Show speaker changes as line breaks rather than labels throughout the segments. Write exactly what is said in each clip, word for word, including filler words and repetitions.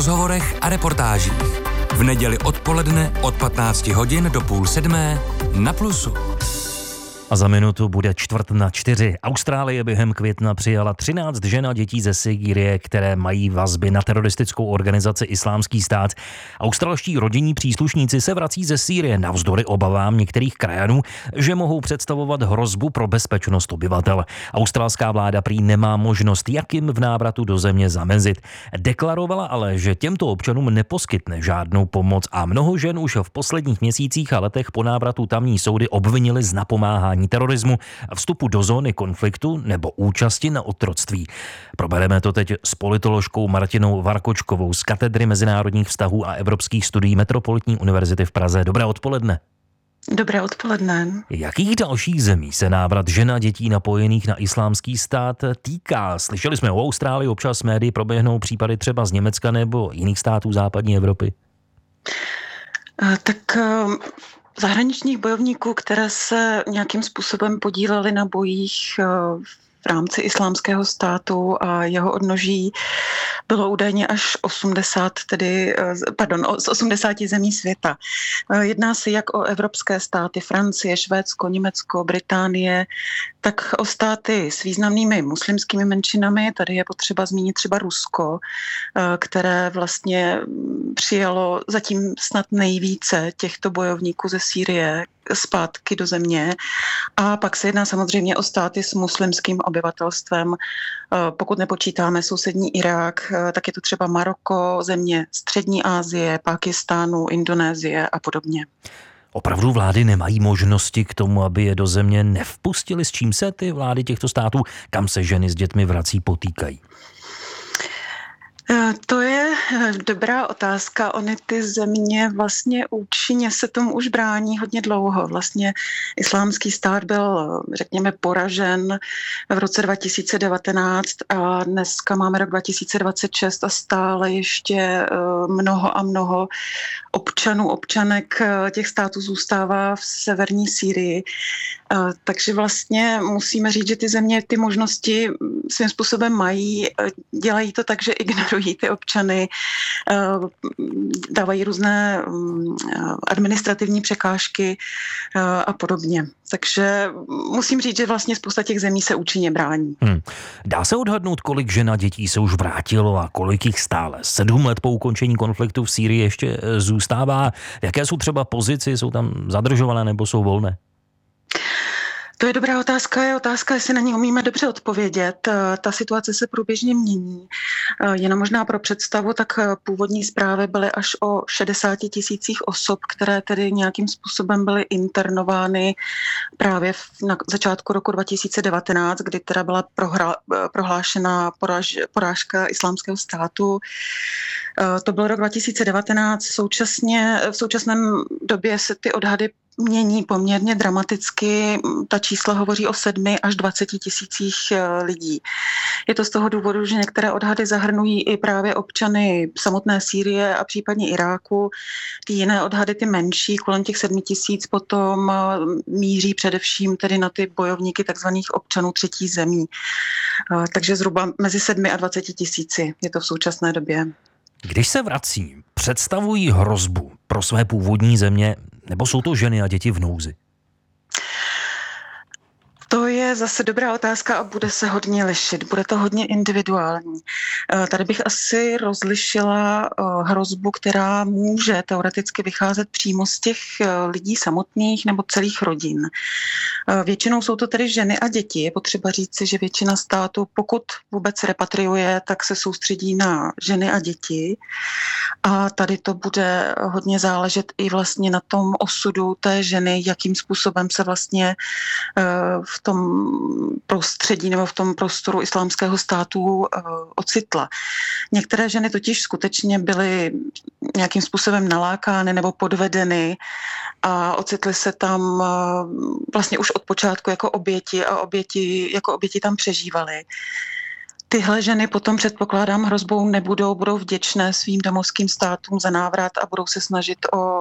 rozhovorech a reportážích. V neděli odpoledne od patnácti hodin do půl sedmé na Plusu.
A za minutu bude čtvrt na čtyři. Austrálie během května přijala třináct žen a dětí ze Sýrie, které mají vazby na teroristickou organizaci Islámský stát. Australští rodinní příslušníci se vrací ze Sýrie navzdory obavám některých krajanů, že mohou představovat hrozbu pro bezpečnost obyvatel. Australská vláda prý nemá možnost, jak jim v návratu do země zamezit. Deklarovala ale, že těmto občanům neposkytne žádnou pomoc a mnoho žen už v posledních měsících a letech po návratu tamní soudy obvinili z napomáhání terorismu, vstupu do zóny konfliktu nebo účasti na otroctví. Probereme to teď s politoložkou Martinou Varkočkovou z katedry mezinárodních vztahů a evropských studií Metropolitní univerzity v Praze. Dobré odpoledne.
Dobré odpoledne.
Jakých dalších zemí se návrat žen a dětí napojených na Islámský stát týká? Slyšeli jsme o Austrálii, občas v médii proběhnou případy třeba z Německa nebo jiných států západní Evropy.
Tak zahraničních bojovníků, které se nějakým způsobem podílely na bojích v rámci Islámského státu a jeho odnoží, bylo údajně až osmdesát, tedy, pardon, z osmdesáti zemí světa. Jedná se jak o evropské státy, Francie, Švédsko, Německo, Británie, tak o státy s významnými muslimskými menšinami. Tady je potřeba zmínit třeba Rusko, které vlastně přijalo zatím snad nejvíce těchto bojovníků ze Sýrie zpátky do země. A pak se jedná samozřejmě o státy s muslimským obyvatelstvem. Pokud nepočítáme sousední Irák, tak je to třeba Maroko, země Střední Asie, Pákistánu, Indonésie a podobně.
Opravdu vlády nemají možnosti k tomu, aby je do země nevpustili? S čím se ty vlády těchto států, kam se ženy s dětmi vrací, potýkají?
To je dobrá otázka. Ony ty země vlastně účinně se tomu už brání hodně dlouho. Vlastně Islámský stát byl, řekněme, poražen v roce dva tisíce devatenáct a dneska máme rok dva tisíce dvacet šest a stále ještě mnoho a mnoho občanů, občanek těch států zůstává v severní Sýrii. Takže vlastně musíme říct, že ty země ty možnosti svým způsobem mají, dělají to tak, že ignorují ty občany, dávají různé administrativní překážky a podobně. Takže musím říct, že vlastně spousta těch zemí se účinně brání.
Hmm. Dá se odhadnout, kolik žen a dětí se už vrátilo a kolik jich stále sedm let po ukončení konfliktu v Sýrii ještě zůstává? Jaké jsou třeba pozici? Jsou tam zadržované nebo jsou volné?
To je dobrá otázka, je otázka, jestli na ní umíme dobře odpovědět. Ta situace se průběžně mění. Jenom možná pro představu, tak původní zprávy byly až o šedesáti tisících osob, které tedy nějakým způsobem byly internovány právě na začátku roku dva tisíce devatenáct, kdy teda byla prohra, prohlášena poraž, porážka Islámského státu. To byl rok dva tisíce devatenáct. Současně, v současném době se ty odhady mění poměrně dramaticky. Ta čísla hovoří o sedmi až dvaceti tisících lidí. Je to z toho důvodu, že některé odhady zahrnují i právě občany samotné Sýrie a případně Iráku. Ty jiné odhady, ty menší, kolem těch sedmi tisíc, potom míří především tedy na ty bojovníky takzvaných občanů třetí zemí. Takže zhruba mezi sedmi a dvaceti tisíci je to v současné době.
Když se vrací, představují hrozbu pro své původní země, nebo jsou to ženy a děti v nouzi?
To je zase dobrá otázka a bude se hodně lišit. Bude to hodně individuální. Tady bych asi rozlišila hrozbu, která může teoreticky vycházet přímo z těch lidí samotných nebo celých rodin. Většinou jsou to tedy ženy a děti. Je potřeba říci, že většina států, pokud vůbec repatriuje, tak se soustředí na ženy a děti. A tady to bude hodně záležet i vlastně na tom osudu té ženy, jakým způsobem se vlastně v tom prostředí nebo v tom prostoru Islámského státu ocitla. Některé ženy totiž skutečně byly nějakým způsobem nalákány nebo podvedeny a ocitly se tam vlastně už od počátku jako oběti a oběti, jako oběti tam přežívaly. Tyhle ženy potom, předpokládám, hrozbou nebudou, budou vděčné svým domovským státům za návrat a budou se snažit o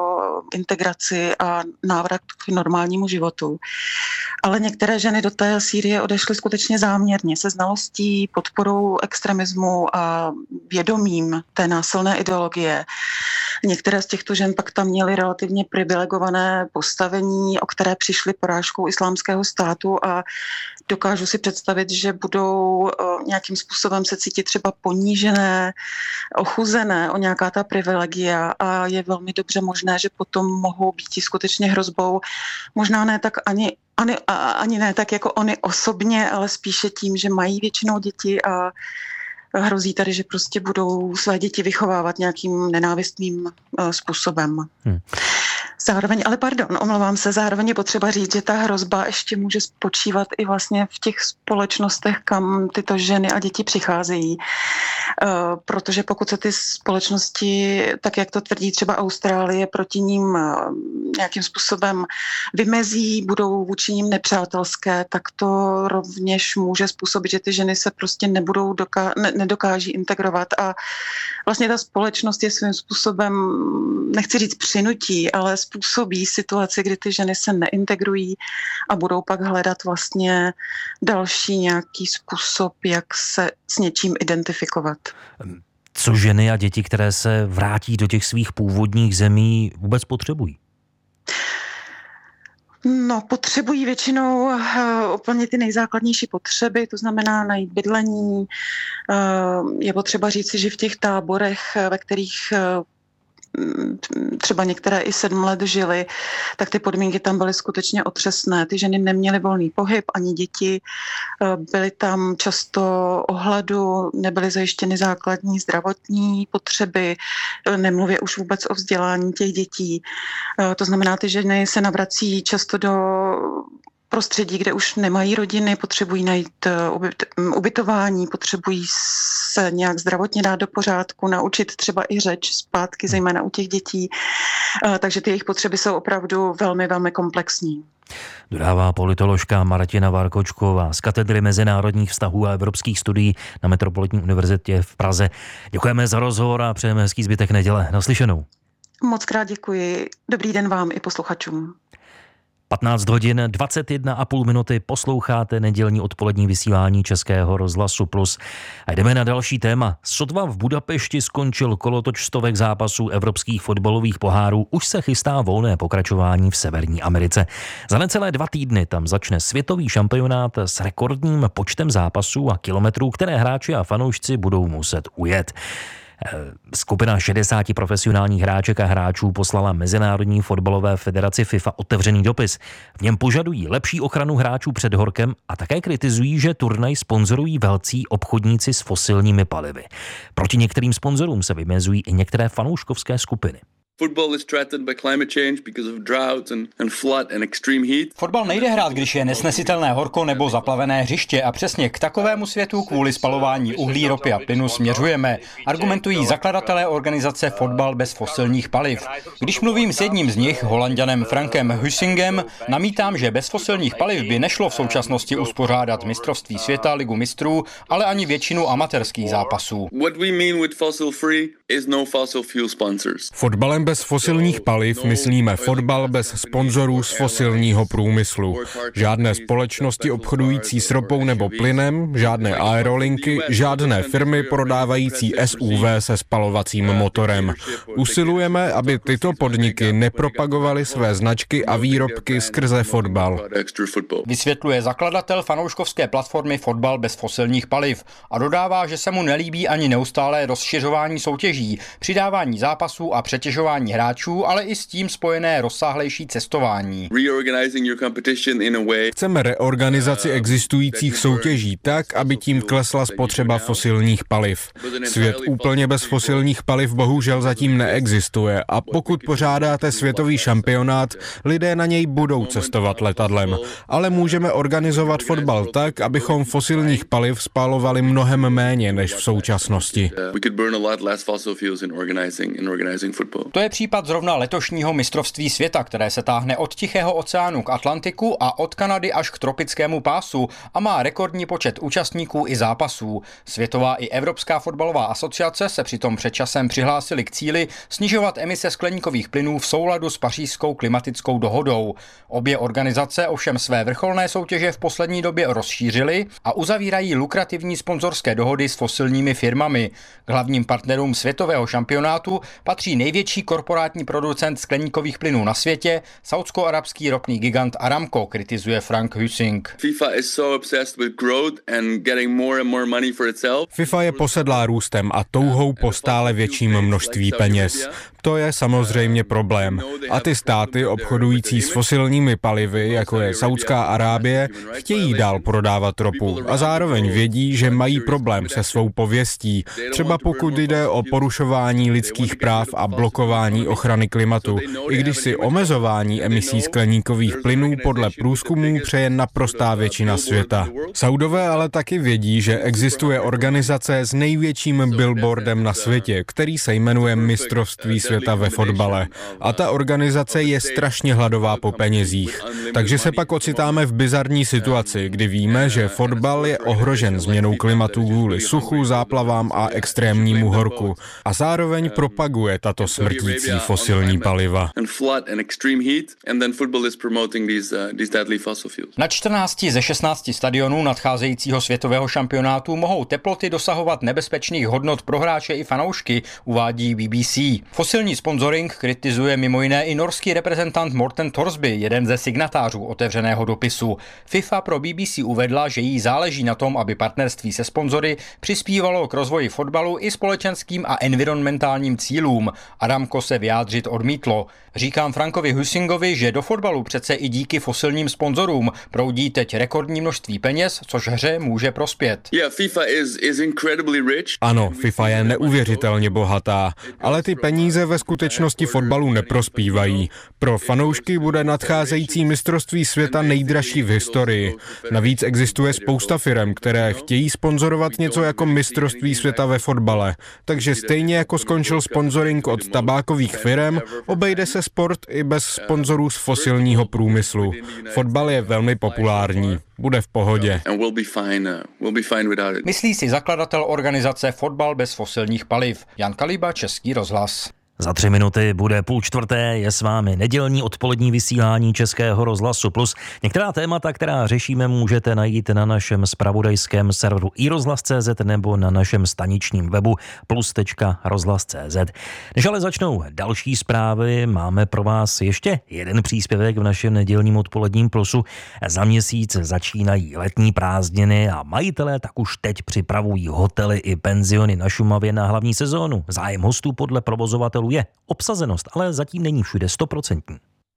integraci a návrat k normálnímu životu. Ale některé ženy do té Sýrie odešly skutečně záměrně, se znalostí, podporou extremismu a vědomím té násilné ideologie. Některé z těchto žen pak tam měly relativně privilegované postavení, o které přišly porážkou islámského státu a dokážu si představit, že budou nějakým způsobem se cítit třeba ponížené, ochuzené o nějaká ta privilegia a je velmi dobře možné, že potom mohou být skutečně hrozbou, možná ne tak ani Ani, ani ne tak jako oni osobně, ale spíše tím, že mají většinou děti a hrozí tady, že prostě budou své děti vychovávat nějakým nenávistným uh, způsobem. Hmm. Zároveň, ale pardon, omlouvám se, zároveň je potřeba říct, že ta hrozba ještě může spočívat i vlastně v těch společnostech, kam tyto ženy a děti přicházejí. Uh, protože pokud se ty společnosti, tak jak to tvrdí třeba Austrálie, proti ním uh, nějakým způsobem vymezí, budou vůči ním nepřátelské, tak to rovněž může způsobit, že ty ženy se prostě nebudou doká- ne- nedokáží integrovat a vlastně ta společnost je svým způsobem, nechci říct přinutí, ale způsobí situaci, kdy ty ženy se neintegrují a budou pak hledat vlastně další nějaký způsob, jak se s něčím identifikovat.
Co ženy a děti, které se vrátí do těch svých původních zemí, vůbec potřebují?
No, potřebují většinou uh, úplně ty nejzákladnější potřeby, to znamená najít bydlení. Uh, je potřeba říci, že v těch táborech, ve kterých uh, třeba některé i sedm let žily, tak ty podmínky tam byly skutečně otřesné. Ty ženy neměly volný pohyb, ani děti. Byly tam často o hladu, nebyly zajištěny základní zdravotní potřeby, nemluvě už vůbec o vzdělání těch dětí. To znamená, ty ženy se navrací často do prostředí, kde už nemají rodiny, potřebují najít ubytování, potřebují se nějak zdravotně dát do pořádku, naučit třeba i řeč zpátky, zejména u těch dětí. Takže ty jejich potřeby jsou opravdu velmi, velmi komplexní.
Dodává politoložka Martina Varkočková z katedry mezinárodních vztahů a evropských studií na Metropolitní univerzitě v Praze. Děkujeme za rozhovor a přejeme hezký zbytek neděle. Naslyšenou.
Moc krát děkuji. Dobrý den vám i posluchačům.
patnáct hodin dvacet jedna a půl minuty posloucháte nedělní odpolední vysílání Českého rozhlasu Plus. A jdeme na další téma. Sotva v Budapešti skončil kolotoč stovek zápasů evropských fotbalových pohárů, už se chystá volné pokračování v Severní Americe. Za necelé dva týdny tam začne světový šampionát s rekordním počtem zápasů a kilometrů, které hráči a fanoušci budou muset ujet. Skupina šedesáti profesionálních hráček a hráčů poslala Mezinárodní fotbalové federaci FIFA otevřený dopis. V něm požadují lepší ochranu hráčů před horkem a také kritizují, že turnaj sponzorují velcí obchodníci s fosilními palivy. Proti některým sponzorům se vymezují i některé fanouškovské skupiny.
Fotbal nejde hrát, když je nesnesitelné horko nebo zaplavené hřiště a přesně k takovému světu kvůli spalování uhlí, ropy a plynu směřujeme, argumentují zakladatelé organizace Fotbal bez fosilních paliv. Když mluvím s jedním z nich, Holanďanem Frankem Hussingem, namítám, že bez fosilních paliv by nešlo v současnosti uspořádat mistrovství světa, ligu mistrů, ale ani většinu amatérských zápasů.
Fotbalem bez fosilních paliv myslíme fotbal bez sponzorů z fosilního průmyslu. Žádné společnosti obchodující s ropou nebo plynem, žádné aerolinky, žádné firmy prodávající S U V se spalovacím motorem. Usilujeme, aby tyto podniky nepropagovaly své značky a výrobky skrze fotbal.
Vysvětluje zakladatel fanouškovské platformy Fotbal bez fosilních paliv a dodává, že se mu nelíbí ani neustálé rozšiřování soutěží, přidávání zápasů a přetěžování hráčů, ale i s tím spojené rozsáhlejší cestování.
Chceme reorganizaci existujících soutěží tak, aby tím klesla spotřeba fosilních paliv. Svět úplně bez fosilních paliv bohužel zatím neexistuje a pokud pořádáte světový šampionát, lidé na něj budou cestovat letadlem. Ale můžeme organizovat fotbal tak, abychom fosilních paliv spalovali mnohem méně než v současnosti.
To je případ zrovna letošního mistrovství světa, které se táhne od Tichého oceánu k Atlantiku a od Kanady až k tropickému pásu a má rekordní počet účastníků i zápasů. Světová i Evropská fotbalová asociace se přitom před časem přihlásily k cíli snižovat emise skleníkových plynů v souladu s Pařížskou klimatickou dohodou. Obě organizace ovšem své vrcholné soutěže v poslední době rozšířily a uzavírají lukrativní sponzorské dohody s fosilními firmami. K hlavním partnerům světového šampionátu patří největší korporátní producent skleníkových plynů na světě, saúdsko-arabský ropný gigant Aramco, kritizuje Frank Hüsing.
FIFA je posedlá růstem a touhou po stále větším množství peněz. To je samozřejmě problém. A ty státy obchodující s fosilními palivy, jako je Saúdská Arábie, chtějí dál prodávat ropu a zároveň vědí, že mají problém se svou pověstí, třeba pokud jde o porušování lidských práv a blokování ochrany klimatu, i když si omezování emisí skleníkových plynů podle průzkumů přeje naprostá většina světa. Saudové ale taky vědí, že existuje organizace s největším billboardem na světě, který se jmenuje Mistrovství světa ve fotbale. A ta organizace je strašně hladová po penězích. Takže se pak ocitáme v bizarní situaci, kdy víme, že fotbal je ohrožen změnou klimatu kvůli suchu, záplavám a extrémnímu horku. A zároveň propaguje tato smrtící fosilní paliva.
Na čtrnácti ze šestnácti stadionů nadcházejícího světového šampionátu mohou teploty dosahovat nebezpečných hodnot pro hráče i fanoušky, uvádí B B C. Fosilní sponsoring kritizuje mimo jiné i norský reprezentant Morten Thorsby, jeden ze signatářů otevřeného dopisu. FIFA pro B B C uvedla, že jí záleží na tom, aby partnerství se sponzory přispívalo k rozvoji fotbalu i společenským a environmentálním cílům. Aramco se vyjádřit odmítlo. Říkám Frankovi Hüsingovi, že do fotbalu přece i díky fosilním sponzorům proudí teď rekordní množství peněz, což hře může prospět.
Ano, FIFA je neuvěřitelně bohatá, ale ty peníze ve skutečnosti fotbalu neprospívají. Pro fanoušky bude nadcházející mistrovství světa nejdražší v historii. Navíc existuje spousta firem, které chtějí sponzorovat něco jako mistrovství světa ve fotbale. Takže stejně jako skončil sponzoring od tabákových firem, obejde se sport i bez sponzorů z fosilního průmyslu. Fotbal je velmi populární. Bude v pohodě.
Myslí si zakladatel organizace Fotbal bez fosilních paliv. Jan Kaliba, Český rozhlas.
Za tři minuty bude půl čtvrté, je s vámi nedělní odpolední vysílání Českého rozhlasu Plus. Některá témata, která řešíme, můžete najít na našem zpravodajském serveru i rozhlas tečka cé zet nebo na našem staničním webu plus tečka rozhlas tečka cé zet. Než ale začnou další zprávy, máme pro vás ještě jeden příspěvek v našem nedělním odpoledním Plusu. Za měsíc začínají letní prázdniny a majitelé tak už teď připravují hotely i penziony na Šumavě na hlavní sezónu. Zájem hostů podle provozovatelů je obsazenost, ale zatím není všude stoprocentní.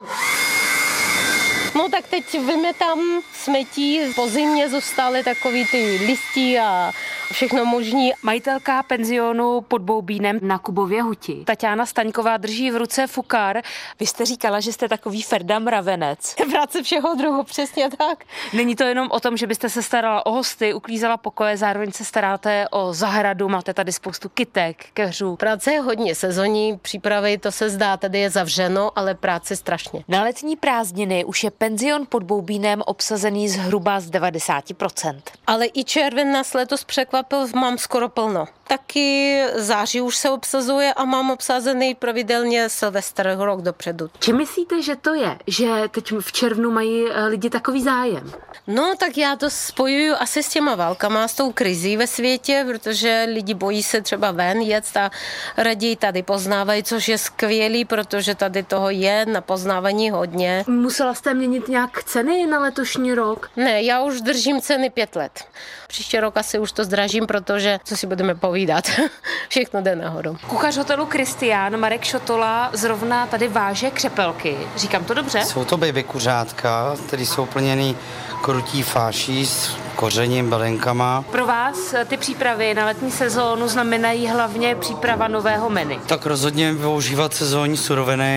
No tak teď vymetám smetí, po zimě zůstaly takový ty listí a všechno možný.
Majitelka penzionu pod Boubínem na Kubově huti. Tatiana Staňková drží v ruce fukár. Vy jste říkala, že jste takový Ferda Mravenec.
Práce všeho druhu, přesně tak.
Není to jenom o tom, že byste se starala o hosty, uklízela pokoje, zároveň se staráte o zahradu, máte tady spoustu kytek, keřů.
Práce je hodně, sezonní přípravy, to se zdá, tady je zavřeno, ale práce strašně.
Na letní prázdniny už je penzion pod Boubínem obsazený zhruba z devadesát procent.
Ale i červen nás letos překvapil, mám skoro plno. Taky září už se obsazuje a mám obsazený pravidelně Silvestr rok dopředu.
Čím myslíte, že to je, že teď v červnu mají lidi takový zájem?
No, tak já to spojuju asi s těma válkama, s tou krizí ve světě, protože lidi bojí se třeba ven jet a raději tady poznávají, což je skvělý, protože tady toho je na poznávání hodně.
Musela jste měnit nějak ceny na letošní rok?
Ne, já už držím ceny pět let. Příští rok asi už to zdražím, protože co si budeme povídat, všechno jde nahoru.
Kuchař hotelu Kristián Marek Šotola zrovna tady váže křepelky. Říkám to dobře?
Jsou to baby kuřátka, které jsou plněný krutí fáší s kořením, bylinkama.
Pro vás ty přípravy na letní sezónu znamenají hlavně příprava nového menu.
Tak rozhodně využívat sezónní suroviny,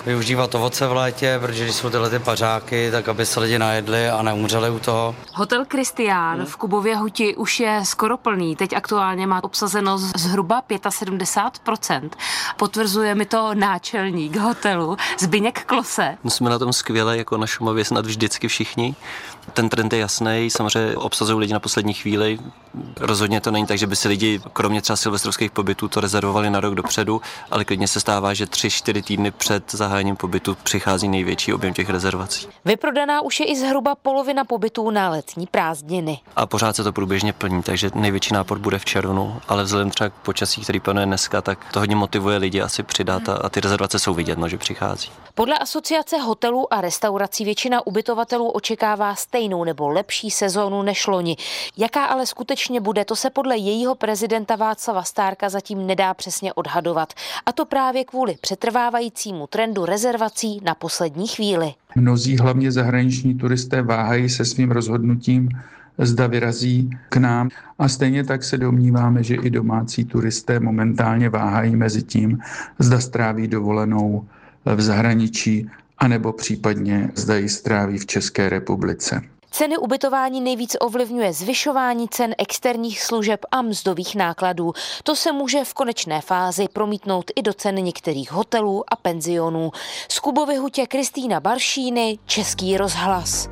využívat ovoce v létě, protože když jsou tyhle ty pařáky, tak aby se lidi najedli a neumřeli u toho.
Hotel Kristián v Kubově huti už je skoro plný. Teď aktuálně má obsazenost zhruba sedmdesát pět procent. Potvrzuje mi to náčelník hotelu Zbyněk Klose.
Jsme na tom skvěle, jako na Šumavě snad vždycky všichni. Ten trend je jasný, samozřejmě obsazují lidi na poslední chvíli. Rozhodně to není tak, že by si lidi, kromě třeba silvestrovských pobytů, to rezervovali na rok dopředu, ale klidně se stává, že tři, čtyři týdny před zahájením pobytu přichází největší objem těch rezervací.
Vyprodaná už je i zhruba polovina pobytů na letní prázdniny.
A pořád se to průběžně plní, takže největší nápor bude v červnu, ale vzhledem třeba k počasí, který panuje dneska, tak to hodně motivuje lidi asi přidat a, a ty rezervace jsou vidět, no, že přichází.
Podle asociace hotelů a restaurací většina ubytovatelů očekává stejnou nebo lepší sezónu než loni. Jaká ale skutečně bude, to se podle jejího prezidenta Václava Stárka zatím nedá přesně odhadovat. A to právě kvůli přetrvávajícímu trendu rezervací na poslední chvíli.
Mnozí, hlavně zahraniční turisté, váhají se svým rozhodnutím, zda vyrazí k nám. A stejně tak se domníváme, že i domácí turisté momentálně váhají mezi tím, zda stráví dovolenou v zahraničí, anebo případně zda ji stráví v České republice.
Ceny ubytování nejvíc ovlivňuje zvyšování cen externích služeb a mzdových nákladů. To se může v konečné fázi promítnout i do cen některých hotelů a penzionů. Z Kubovy hutě Kristýna Baršíny, Český rozhlas.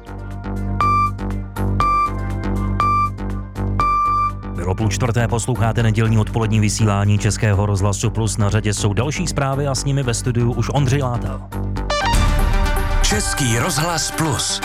Bylo půl čtvrté, posloucháte nedělní odpolední vysílání Českého rozhlasu Plus. Na řadě jsou další zprávy a s nimi ve studiu už Ondřej Látal.
Český rozhlas Plus.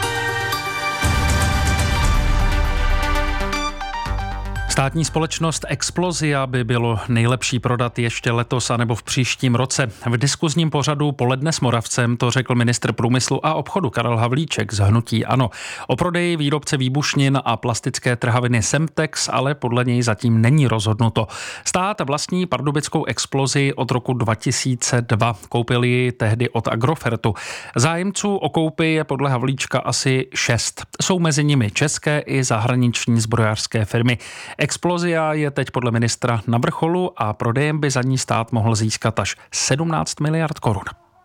Státní společnost Explosia by bylo nejlepší prodat ještě letos anebo v příštím roce. V diskuzním pořadu Poledne s Moravcem to řekl ministr průmyslu a obchodu Karel Havlíček z hnutí ANO. O prodeji výrobce výbušnin a plastické trhaviny Semtex ale podle něj zatím není rozhodnuto. Stát vlastní pardubickou Explosii od roku dva tisíce dva. Koupil ji tehdy od Agrofertu. Zájemců o koupi je podle Havlíčka asi šest. Jsou mezi nimi české i zahraniční zbrojařské firmy. Explosia je teď podle ministra na vrcholu a prodejem by za ní stát mohl získat až sedmnáct miliard korun.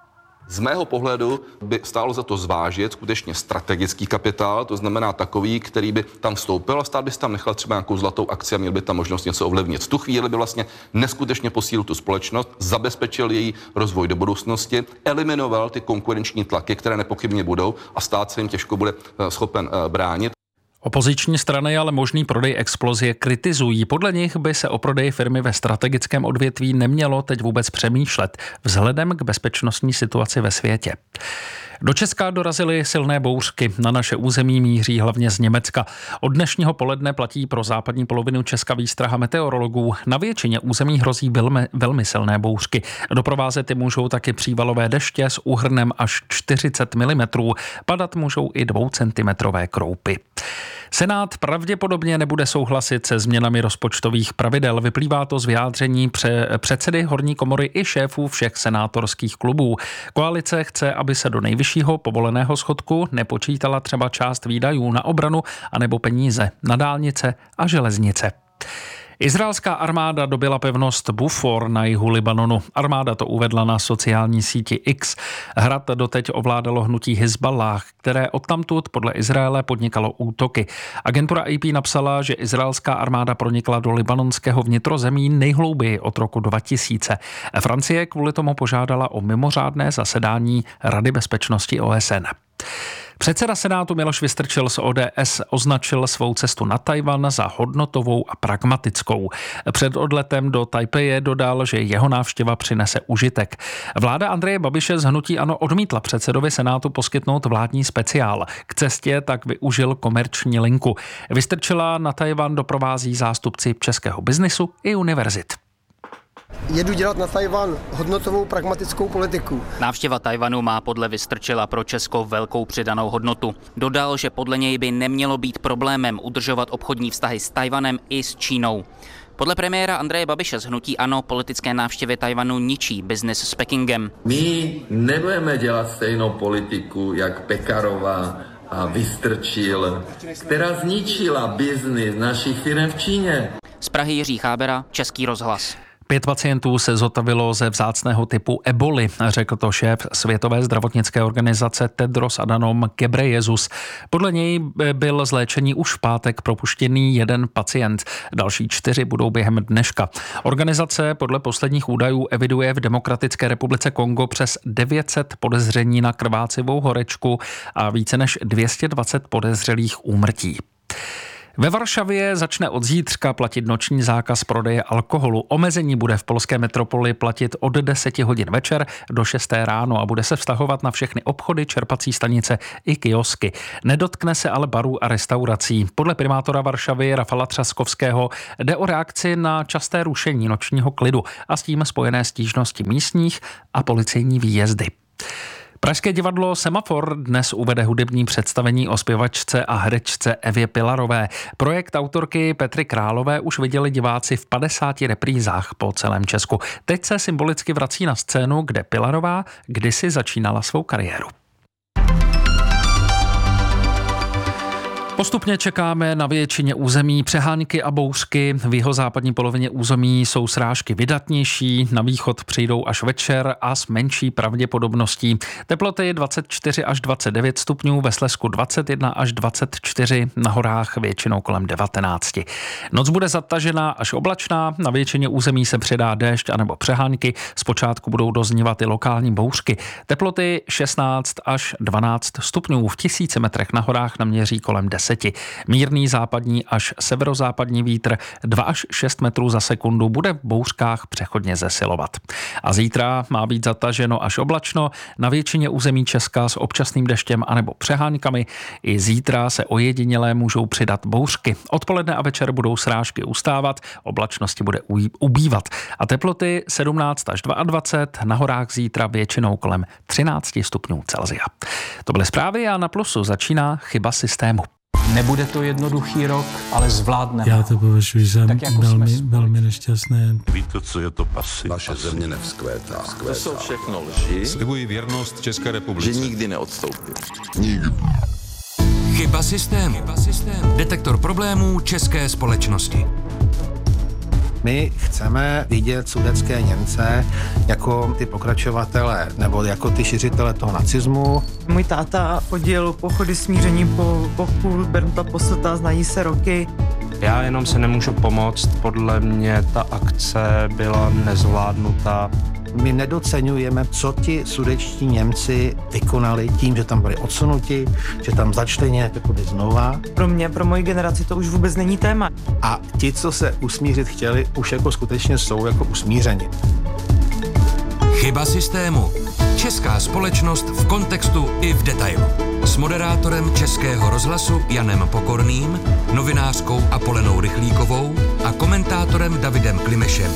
Z mého pohledu by stálo za to zvážit skutečně strategický kapitál, to znamená takový, který by tam vstoupil a stát by si tam nechal třeba nějakou zlatou akci a měl by tam možnost něco ovlivnit. V tu chvíli by vlastně neskutečně posílil tu společnost, zabezpečil její rozvoj do budoucnosti, eliminoval ty konkurenční tlaky, které nepochybně budou a stát se jim těžko bude schopen bránit.
Opoziční strany ale možný prodej Explosie kritizují. Podle nich by se o prodeji firmy ve strategickém odvětví nemělo teď vůbec přemýšlet vzhledem k bezpečnostní situaci ve světě. Do Česka dorazily silné bouřky. Na naše území míří hlavně z Německa. Od dnešního poledne platí pro západní polovinu Česka výstraha meteorologů. Na většině území hrozí velmi, velmi silné bouřky. Doprovázet je můžou taky přívalové deště s úhrnem až čtyřicet milimetrů. Padat můžou i dvoucentimetrové kroupy. Senát pravděpodobně nebude souhlasit se změnami rozpočtových pravidel. Vyplývá to z vyjádření pře- předsedy horní komory i šéfů všech senátorských klubů. Koalice chce, aby se do nejvyššího povoleného schodku nepočítala třeba část výdajů na obranu anebo peníze na dálnice a železnice. Izraelská armáda dobyla pevnost Bufor na jihu Libanonu. Armáda to uvedla na sociální síti X. Hrad doteď ovládalo hnutí Hizballah, které odtamtud podle Izraele podnikalo útoky. Agentura A P napsala, že izraelská armáda pronikla do libanonského vnitrozemí nejhlouběji od roku dva tisíce. Francie kvůli tomu požádala o mimořádné zasedání Rady bezpečnosti O S N. Předseda Senátu Miloš Vystrčil z O D S označil svou cestu na Tajvan za hodnotovou a pragmatickou. Před odletem do Tajpeje dodal, že jeho návštěva přinese užitek. Vláda Andreje Babiše z hnutí ANO odmítla předsedovi Senátu poskytnout vládní speciál. K cestě tak využil komerční linku. Vystrčila na Tajvan doprovází zástupci českého biznisu i univerzit.
Jedu dělat na Tajvan hodnotovou pragmatickou politiku.
Návštěva Tajvanu má podle Vystrčila pro Česko velkou přidanou hodnotu. Dodal, že podle něj by nemělo být problémem udržovat obchodní vztahy s Tajvanem i s Čínou. Podle premiéra Andreje Babiše z hnutí ANO politické návštěvy Tajvanu ničí biznis s Pekingem.
My nebudeme dělat stejnou politiku jak Pekarová a Vystrčil, která zničila biznis našich firm v Číně.
Z Prahy Jiří Chábera, Český rozhlas.
Pět pacientů se zotavilo ze vzácného typu eboli, řekl to šéf Světové zdravotnické organizace Tedros Adhanom Ghebreyesus. Podle něj byl z léčení už v pátek propuštěný jeden pacient. Další čtyři budou během dneška. Organizace podle posledních údajů eviduje v Demokratické republice Kongo přes devět set podezření na krvácivou horečku a více než dvě stě dvacet podezřelých úmrtí. Ve Varšavě začne od zítřka platit noční zákaz prodeje alkoholu. Omezení bude v polské metropoli platit od deseti hodin večer do šesté ráno a bude se vztahovat na všechny obchody, čerpací stanice i kiosky. Nedotkne se ale barů a restaurací. Podle primátora Varšavy Rafala Třaskovského jde o reakci na časté rušení nočního klidu a s tím spojené stížnosti místních a policejní výjezdy. Pražské divadlo Semafor dnes uvede hudební představení o zpěvačce a herečce Evě Pilarové. Projekt autorky Petry Králové už viděli diváci v padesáti reprízách po celém Česku. Teď se symbolicky vrací na scénu, kde Pilarová kdysi začínala svou kariéru. Postupně čekáme na většině území přehánky a bouřky. V jihozápadní polovině území jsou srážky vydatnější, na východ přijdou až večer a s menší pravděpodobností. Teploty dvacet čtyři až dvacet devět stupňů, ve Slezsku dvacet jedna až dvacet čtyři, na horách většinou kolem devatenáct. Noc bude zatažená až oblačná, na většině území se přidá déšť anebo přehánky, zpočátku budou doznívat i lokální bouřky. Teploty šestnáct až dvanáct stupňů, v tisíci metrech na horách naměří kolem deset. Mírný západní až severozápadní vítr dva až šest metrů za sekundu bude v bouřkách přechodně zesilovat. A zítra má být zataženo až oblačno, na většině území Česka s občasným deštěm anebo přehánkami. I zítra se ojedinělé můžou přidat bouřky. Odpoledne a večer budou srážky ustávat, oblačnosti bude ubývat. A teploty sedmnáct až dvacet dva, na horách zítra většinou kolem třináct stupňů Celsia. To byly zprávy a na Plusu začíná chyba systému.
Nebude to jednoduchý rok, ale zvládneme.
Já to považuji za jako velmi, velmi nešťastné.
Víte, co je to pasy?
Naše země nevzkvétá.
To jsou všechno lži.
Slibuji věrnost České republice.
Že nikdy neodstoupím.
Nikdy.
Chyba systému. Chyba systému. Detektor problémů české společnosti.
My chceme vidět sudetské Němce jako ty pokračovatele nebo jako ty šiřitele toho nacismu.
Můj táta chodil pochody smíření po boku Bernta Posselta, znají se roky.
Já jenom se nemůžu pomoct, podle mě ta akce byla nezvládnutá.
My nedoceňujeme, co ti sudetští Němci vykonali tím, že tam byli odsunuti, že tam začali nějak jako znova.
Pro mě, pro moji generaci to už vůbec není téma.
A ti, co se usmířit chtěli, už jako skutečně jsou jako usmířeni.
Chyba systému. Česká společnost v kontextu i v detailu. S moderátorem Českého rozhlasu Janem Pokorným, novinářkou Apolenou Rychlíkovou a komentátorem Davidem Klimešem.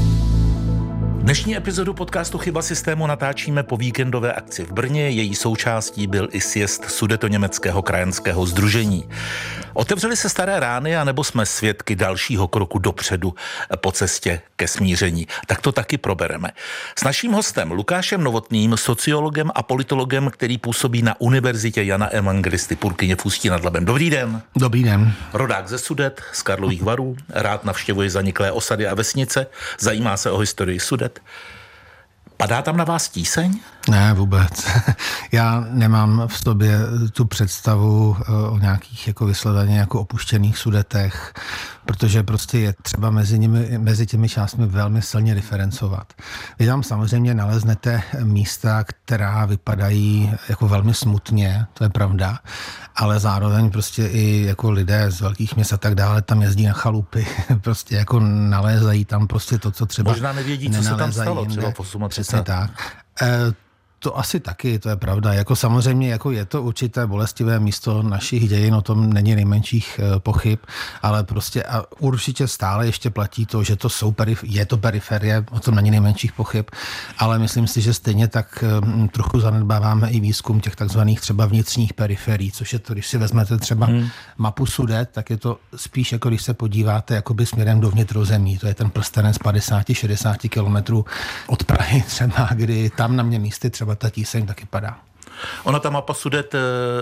Dnešní epizodu podcastu Chyba systému natáčíme po víkendové akci v Brně. Její součástí byl i sjezd Sudetoněmeckého krajanského sdružení. Otevřely se staré rány, anebo jsme svědky dalšího kroku dopředu po cestě ke smíření? Tak to taky probereme. S naším hostem Lukášem Novotným, sociologem a politologem, který působí na Univerzitě Jana Evangelisty Purkyně v Ústí nad Labem. Dobrý den.
Dobrý den.
Rodák ze Sudet, z Karlových Varů, rád navštěvuje zaniklé osady a vesnice, zajímá se o historii Sudet. Padá tam na vás tíseň?
Ne, vůbec. Já nemám v sobě tu představu o nějakých jako vysloveně jako opuštěných Sudetech, protože prostě je třeba mezi nimi, mezi těmi částmi velmi silně diferencovat. Vy tam samozřejmě naleznete místa, která vypadají jako velmi smutně, to je pravda, ale zároveň prostě i jako lidé z velkých měst a tak dále tam jezdí na chalupy, prostě jako nalézají tam prostě to, co třeba
možná nevědí, co se tam stalo, třeba v
třicátých letech. Tak. E, To asi taky, to je pravda. Jako samozřejmě jako je to určité bolestivé místo našich dějin, o tom není nejmenších pochyb, ale prostě a určitě stále ještě platí to, že to jsou perif- je to periferie, o tom není nejmenších pochyb, ale myslím si, že stejně tak trochu zanedbáváme i výzkum těch takzvaných třeba vnitřních periferií, což je to, když si vezmete třeba hmm. mapu Sudet, tak je to spíš jako když se podíváte jakoby směrem do vnitrozemí, to je ten prstenec padesát až šedesát kilometrů od Prahy třeba, kdy tam na mě místy třeba ta tíseň taky padá.
Ona ta mapa Sudet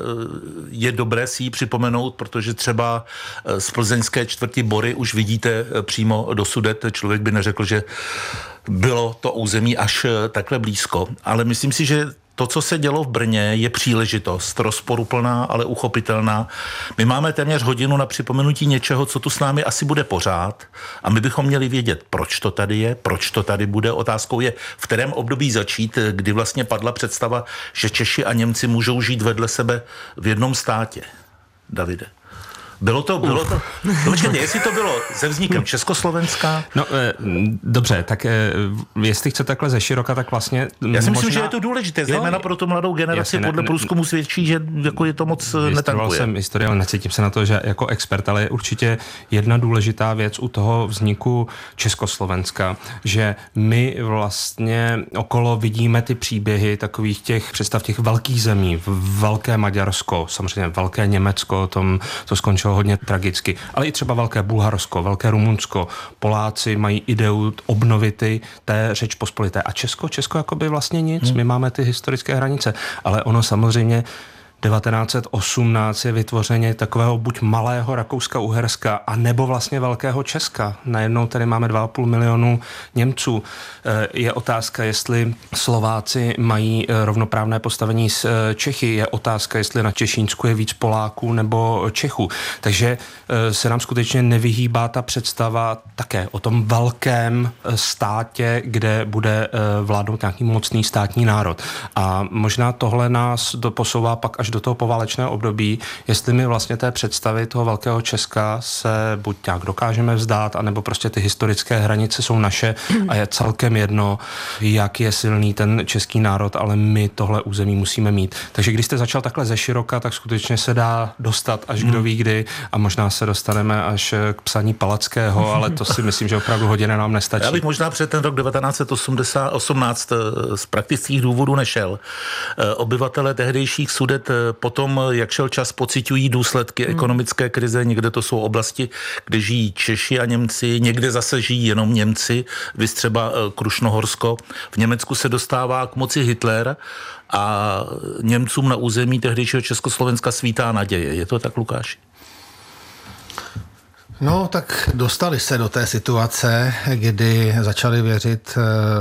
je dobré si ji připomenout, protože třeba z plzeňské čtvrti Bory už vidíte přímo do Sudet. Člověk by neřekl, že bylo to území až takhle blízko. Ale myslím si, že to, co se dělo v Brně, je příležitost, rozporuplná, ale uchopitelná. My máme téměř hodinu na připomenutí něčeho, co tu s námi asi bude pořád a my bychom měli vědět, proč to tady je, proč to tady bude. Otázkou je, v kterém období začít, kdy vlastně padla představa, že Češi a Němci můžou žít vedle sebe v jednom státě. Davide. Bylo to, bylo to, no, počkejte, jestli to bylo se vznikem Československa?
No, e, dobře, tak e, jestli chcete takhle ze široka, tak vlastně
Já si myslím,
možná...
že je to důležité, zejména pro tu mladou generaci, jasně, podle ne, průzkumu svědčí, že jako je to moc netankuje.
jsem historii, ale necítím se na to, že jako expert, ale je určitě jedna důležitá věc u toho vzniku Československa, že my vlastně okolo vidíme ty příběhy takových těch, představ těch velkých zemí, velké Maďarsko, samozřejmě velké Německo, tom to skončilo hodně tragicky, ale i třeba velké Bulharsko, velké Rumunsko. Poláci mají ideu obnovity té Řeč pospolité. A Česko, Česko jakoby vlastně nic. Hmm. My máme ty historické hranice, ale ono samozřejmě devatenáct set osmnáct je vytvoření takového buď malého Rakouska-Uherska, a nebo vlastně velkého Česka. Najednou tady máme dva a půl milionu Němců. Je otázka, jestli Slováci mají rovnoprávné postavení s Čechy. Je otázka, jestli na Češínsku je víc Poláků nebo Čechů. Takže se nám skutečně nevyhýbá ta představa také o tom velkém státě, kde bude vládnout nějaký mocný státní národ. A možná tohle nás posouvá pak až do toho poválečného období, jestli my vlastně té představy toho velkého Česka se buď nějak dokážeme vzdát, anebo prostě ty historické hranice jsou naše a je celkem jedno, jak je silný ten český národ, ale my tohle území musíme mít. Takže když jste začal takhle ze široka, tak skutečně se dá dostat až kdo ví kdy a možná se dostaneme až k psaní Palackého, ale to si myslím, že opravdu hodina nám nestačí.
Já bych možná před ten rok devatenáct set osmnáct z praktických důvodů nešel. Obyvatele tehdejších Sudet potom, jak šel čas, pociťují důsledky hmm. ekonomické krize. Někde to jsou oblasti, kde žijí Češi a Němci, někde zase žijí jenom Němci, viz třeba Krušnohorsko. V Německu se dostává k moci Hitler a Němcům na území tehdejšího Československa svítá naděje. Je to tak, Lukáši?
No, tak dostali se do té situace, kdy začali věřit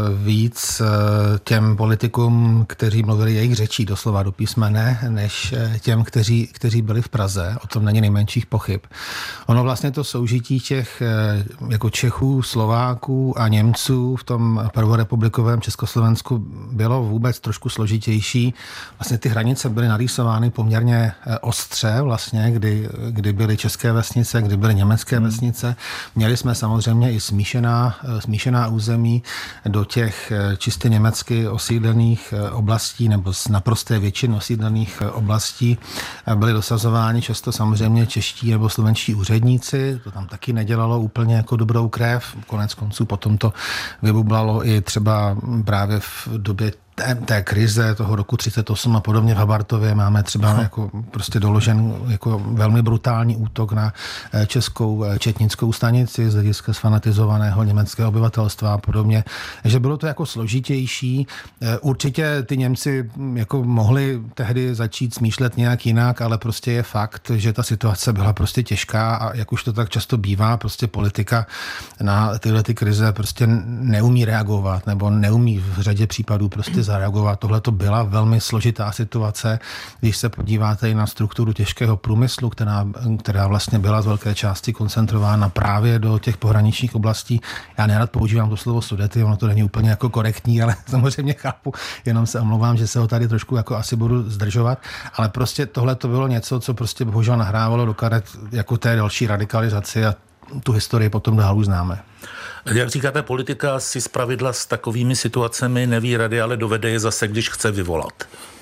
víc těm politikům, kteří mluvili jejich řečí doslova do písmene, než těm, kteří, kteří byli v Praze. O tom není nejmenších pochyb. Ono vlastně to soužití těch jako Čechů, Slováků a Němců v tom prvorepublikovém Československu bylo vůbec trošku složitější. Vlastně ty hranice byly narýsovány poměrně ostře vlastně, kdy, kdy byly české vesnice, kdy byly německé vesnice. Měli jsme samozřejmě i smíšená, smíšená území do těch čistě německy osídlených oblastí nebo z naprosté většiny osídlených oblastí byli dosazováni často samozřejmě čeští nebo slovenští úředníci. To tam taky nedělalo úplně jako dobrou krev. Konec konců potom to vybublalo i třeba právě v době té, té krize toho roku třicet osm a podobně v Habartově máme třeba jako prostě doložen jako velmi brutální útok na českou četnickou stanici z hlediska sfanatizovaného německého obyvatelstva a podobně. Že bylo to jako složitější. Určitě ty Němci jako mohli tehdy začít smýšlet nějak jinak, ale prostě je fakt, že ta situace byla prostě těžká a jak už to tak často bývá, prostě politika na tyhle ty krize prostě neumí reagovat nebo neumí v řadě případů prostě zareagovat. Tohle to byla velmi složitá situace, když se podíváte i na strukturu těžkého průmyslu, která, která vlastně byla z velké části koncentrována právě do těch pohraničních oblastí. Já nerad používám to slovo Sudety, ono to není úplně jako korektní, ale samozřejmě chápu, jenom se omlouvám, že se ho tady trošku jako asi budu zdržovat, ale prostě tohle to bylo něco, co prostě bohužel nahrávalo do karet jako té další radikalizaci a tu historii potom dál známe.
Jak říkáte, politika si zpravidla s takovými situacemi neví rady, ale dovede je zase, když chce vyvolat.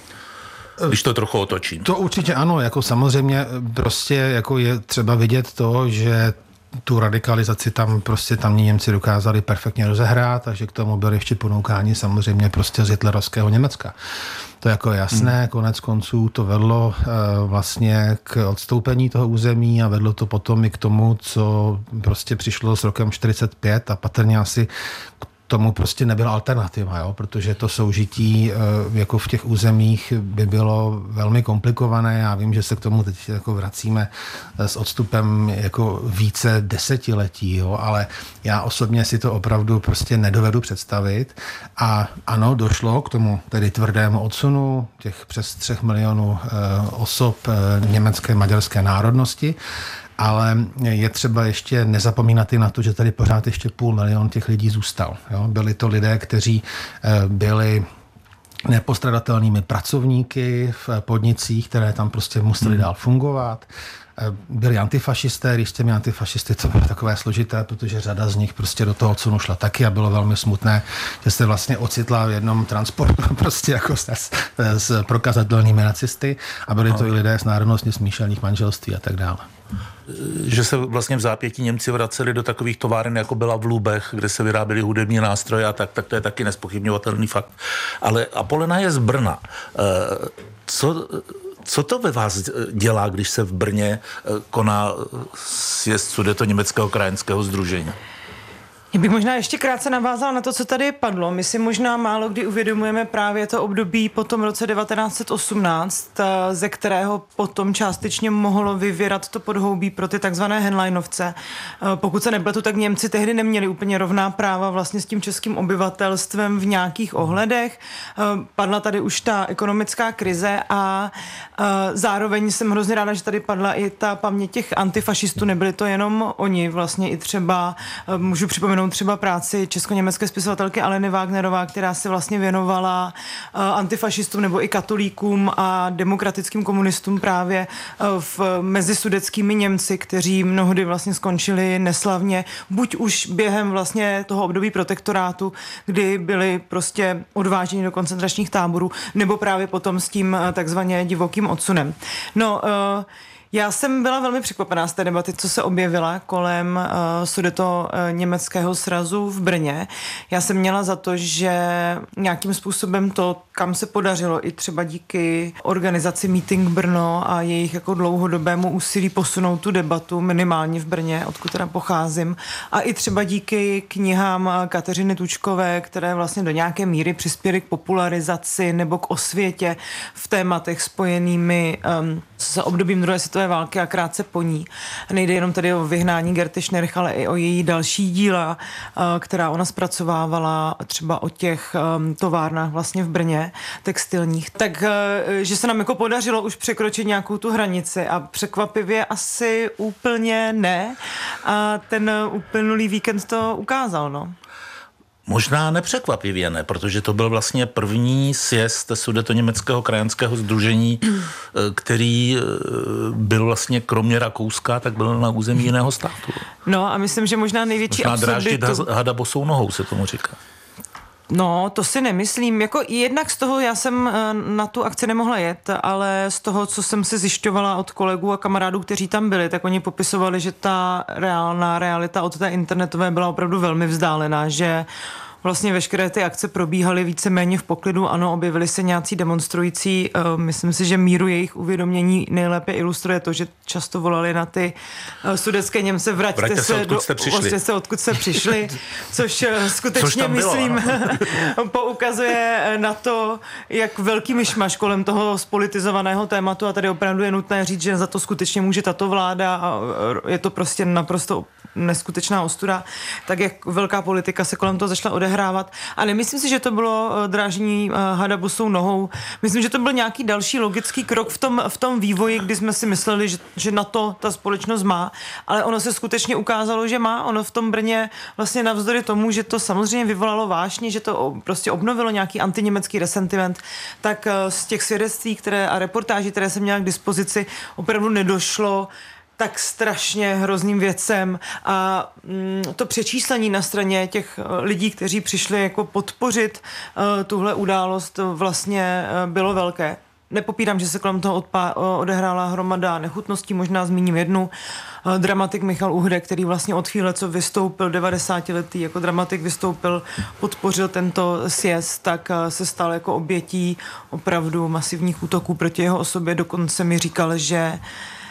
Když to trochu otočím.
To určitě ano, jako samozřejmě prostě jako je třeba vidět to, že tu radikalizaci tam prostě tamní Němci dokázali perfektně rozehrát, takže k tomu byli ještě ponoukáni samozřejmě prostě z hitlerovského Německa. To je jako jasné, hmm. konec konců to vedlo e, vlastně k odstoupení toho území a vedlo to potom i k tomu, co prostě přišlo s rokem čtyřicet pět a patrně asi tomu prostě nebyla alternativa, jo? Protože to soužití jako v těch územích by bylo velmi komplikované. Já vím, že se k tomu teď jako vracíme s odstupem jako více desetiletí, jo? Ale já osobně si to opravdu prostě nedovedu představit. A ano, došlo k tomu tedy tvrdému odsunu těch přes třech milionů osob německé, maďarské národnosti, ale je třeba ještě nezapomínat i na to, že tady pořád ještě půl milion těch lidí zůstal. Jo? Byli to lidé, kteří byli nepostradatelnými pracovníky v podnicích, které tam prostě museli hmm. dál fungovat. Byli antifašisté, když s těmi antifašisty to bylo takové složité, protože řada z nich prostě do toho odsunu šla taky a bylo velmi smutné, že se vlastně ocitla v jednom transportu prostě jako s, s prokazatelnými nacisty a byli to i lidé s národnostně smíšených manželství a tak dále.
Že se vlastně v zápětí Němci vraceli do takových továren, jako byla v Lubech, kde se vyráběly hudební nástroje a tak, tak to je taky nespochybňovatelný fakt. Ale Apolena je z Brna. Co... Co to ve vás dělá, když se v Brně koná sjezd Sudetoněmeckého krajanského sdružení?
Já bych možná ještě krátce navázala na to, co tady padlo. My si možná málo kdy uvědomujeme právě to období po tom roce devatenáct set osmnáct, ze kterého potom částečně mohlo vyvěrat to podhoubí pro ty takzvané Henleinovce. Pokud se nepletu, tak Němci tehdy neměli úplně rovná práva vlastně s tím českým obyvatelstvem v nějakých ohledech. Padla tady už ta ekonomická krize a zároveň jsem hrozně ráda, že tady padla i ta paměť těch antifašistů. Nebyli to jenom oni, vlastně i třeba, můžu připomenout, třeba práci česko-německé spisovatelky Aleny Wagnerová, která se vlastně věnovala uh, antifašistům nebo i katolíkům a demokratickým komunistům právě uh, v, mezi sudetskými Němci, kteří mnohdy vlastně skončili neslavně, buď už během vlastně toho období protektorátu, kdy byli prostě odváženi do koncentračních táborů, nebo právě potom s tím uh, takzvaně divokým odsunem. No, uh, Já jsem byla velmi překvapená z té debaty, co se objevila kolem uh, Sudeto uh, německého srazu v Brně. Já jsem měla za to, že nějakým způsobem to, kam se podařilo i třeba díky organizaci Meeting Brno a jejich jako dlouhodobému úsilí posunout tu debatu minimálně v Brně, odkud teda pocházím, a i třeba díky knihám Kateřiny Tučkové, které vlastně do nějaké míry přispěly k popularizaci nebo k osvětě v tématech spojenými um, s obdobím druhé světové války a krátce po ní. Nejde jenom tedy o vyhnání Gerty Schnerch, ale i o její další díla, která ona zpracovávala třeba o těch továrnách vlastně v Brně, textilních. Tak, že se nám jako podařilo už překročit nějakou tu hranici a překvapivě asi úplně ne. A ten uplynulý víkend to ukázal, no.
Možná nepřekvapivě ne, protože to byl vlastně první sjezd Sudetoněmeckého krajanského sdružení, který byl vlastně kromě Rakouska, tak byl na území jiného státu.
No a myslím, že možná největší
možná
absurditu...
dráždit hada bosou nohou, se tomu říká.
No, to si nemyslím. Jako jednak z toho já jsem na tu akci nemohla jet, ale z toho, co jsem si zjišťovala od kolegů a kamarádů, kteří tam byli, tak oni popisovali, že ta reálná realita od té internetové byla opravdu velmi vzdálená, že vlastně veškeré ty akce probíhaly víceméně v poklidu. Ano, objevili se nějací demonstrující. Myslím si, že míru jejich uvědomění nejlépe ilustruje to, že často volali na ty sudetské Němce vraťte, vraťte se, odkud jste přišli. se, odkud jste přišli, což skutečně, což myslím, poukazuje na to, jak velký myšmaš kolem toho spolitizovaného tématu, a tady opravdu je nutné říct, že za to skutečně může tato vláda a je to prostě naprosto neskutečná ostuda, tak jak velká politika se kolem toho začala odehrávat. A nemyslím si, že to bylo drážení hada bosou nohou. Myslím, že to byl nějaký další logický krok v tom, v tom vývoji, kdy jsme si mysleli, že, že na to ta společnost má, ale ono se skutečně ukázalo, že má. Ono v tom Brně vlastně navzdory tomu, že to samozřejmě vyvolalo vášně, že to prostě obnovilo nějaký antiněmecký resentiment, tak z těch svědectví které, a reportáží, které jsem měla k dispozici, opravdu nedošlo tak strašně hrozným věcem a mm, to přečíslení na straně těch lidí, kteří přišli jako podpořit uh, tuhle událost, vlastně uh, bylo velké. Nepopírám, že se kolem toho odpá, odehrála hromada nechutností, možná zmíním jednu. Dramatik Michal Uhde, který vlastně od chvíle, co vystoupil devadesátiletý, jako dramatik vystoupil, podpořil tento sjezd, tak se stal jako obětí opravdu masivních útoků proti jeho osobě. Dokonce mi říkal, že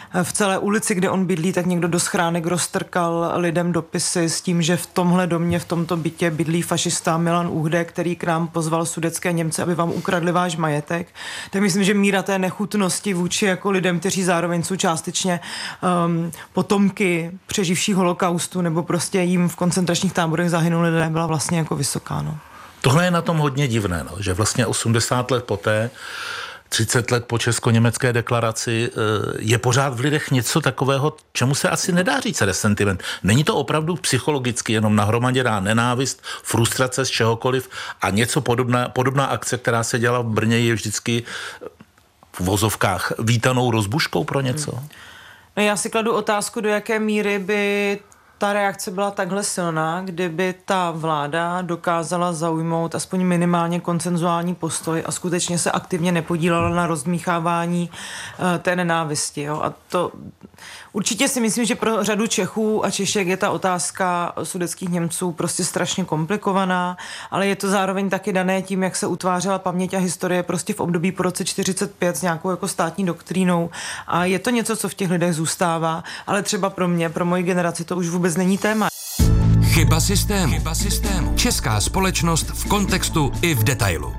v celé ulici, kde on bydlí, tak někdo do schránek roztrkal lidem dopisy s tím, že v tomhle domě, v tomto bytě bydlí fašista Milan Uhde, který k nám pozval sudetské Němce, aby vám ukradli váš majetek. Tak myslím, že míra té nechutnosti vůči jako lidem, kteří zároveň jsou částečně um, potomky přeživších holokaustu nebo prostě jim v koncentračních táborech zahynuli lidé, byla vlastně jako vysoká. No.
Tohle je na tom hodně divné, no, že vlastně osmdesát let poté, třicet let po česko-německé deklaraci, je pořád v lidech něco takového, čemu se asi nedá říct resentiment. Není to opravdu psychologicky jenom nahromaděná nenávist, frustrace z čehokoliv a něco podobná, podobná akce, která se dělala v Brně, je vždycky v vozovkách vítanou rozbuškou pro něco? Hmm.
No já si kladu otázku, do jaké míry by ta reakce byla takhle silná, kdyby ta vláda dokázala zaujmout aspoň minimálně konsenzuální postoj a skutečně se aktivně nepodílela na rozdmíchávání uh, té nenávisti. Jo? A to určitě si myslím, že pro řadu Čechů a Češek je ta otázka sudetských Němců prostě strašně komplikovaná, ale je to zároveň taky dané tím, jak se utvářela paměť a historie prostě v období po roce čtyřicet pět s nějakou jako státní doktrínou a je to něco, co v těch lidech zůstává, ale třeba pro mě, pro moji generaci to už vůbec není téma.
Chyba systému. Chyba systému. Česká společnost v kontextu i v detailu.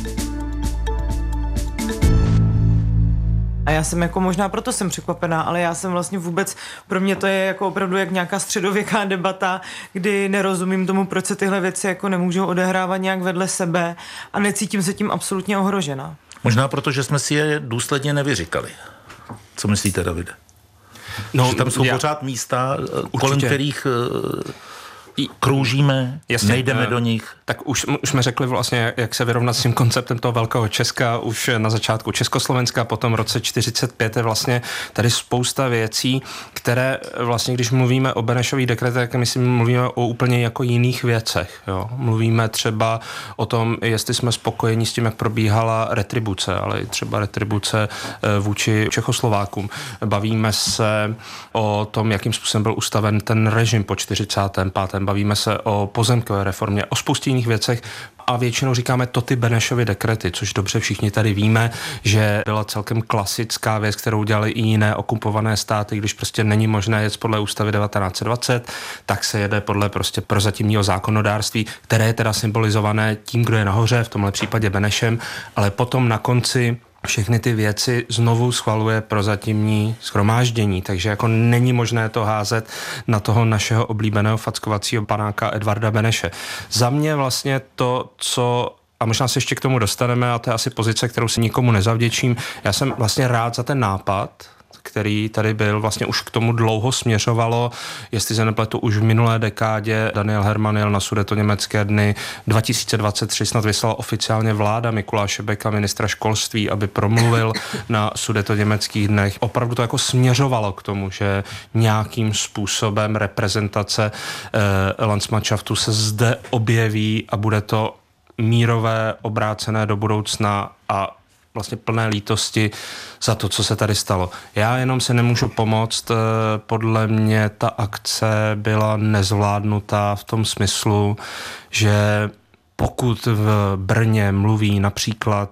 A já jsem jako možná proto jsem překvapená, ale já jsem vlastně vůbec, pro mě to je jako opravdu jak nějaká středověká debata, kdy nerozumím tomu, proč se tyhle věci jako nemůžou odehrávat nějak vedle sebe a necítím se tím absolutně ohrožena.
Možná proto, že jsme si je důsledně nevyříkali. Co myslíte, Davide?
No,
že tam jsou
já,
pořád místa, určitě. Kolem kterých kroužíme, jasně, nejdeme do nich.
Tak už, už jsme řekli vlastně, jak se vyrovnat s tím konceptem toho velkého Česka už na začátku Československa, potom v roce čtyřicet pět je vlastně tady spousta věcí, které vlastně, když mluvíme o Benešových dekretech, tak myslím, mluvíme o úplně jako jiných věcech. Jo? Mluvíme třeba o tom, jestli jsme spokojeni s tím, jak probíhala retribuce, ale i třeba retribuce vůči Čechoslovákům. Bavíme se o tom, jakým způsobem byl ustaven ten režim po čtyřicátém pátém Bavíme se o pozemkové reformě, o spoustě jiných věcech a většinou říkáme to ty Benešovy dekrety, což dobře všichni tady víme, že byla celkem klasická věc, kterou dělali i jiné okupované státy, když prostě není možné jet podle ústavy devatenáct set dvacet, tak se jede podle prostě prozatímního zákonodárství, které je teda symbolizované tím, kdo je nahoře, v tomhle případě Benešem, ale potom na konci všechny ty věci znovu schvaluje prozatímní shromáždění, takže jako není možné to házet na toho našeho oblíbeného fackovacího panáka Edvarda Beneše. Za mě vlastně to, co a možná se ještě k tomu dostaneme, a to je asi pozice, kterou si nikomu nezavděčím. Já jsem vlastně rád za ten nápad, který tady byl, vlastně už k tomu dlouho směřovalo, jestli se nepletu, už v minulé dekádě Daniel Herman jel na Sudetoněmecké dny, dva tisíce dvacet tři snad vyslala oficiálně vláda Mikuláše Beka, ministra školství, aby promluvil na Sudetoněmeckých dnech. Opravdu to jako směřovalo k tomu, že nějakým způsobem reprezentace eh, Landsmannschaftu se zde objeví a bude to mírové, obrácené do budoucna a vlastně plné lítosti za to, co se tady stalo. Já jenom se nemůžu pomoct, podle mě ta akce byla nezvládnutá v tom smyslu, že pokud v Brně mluví například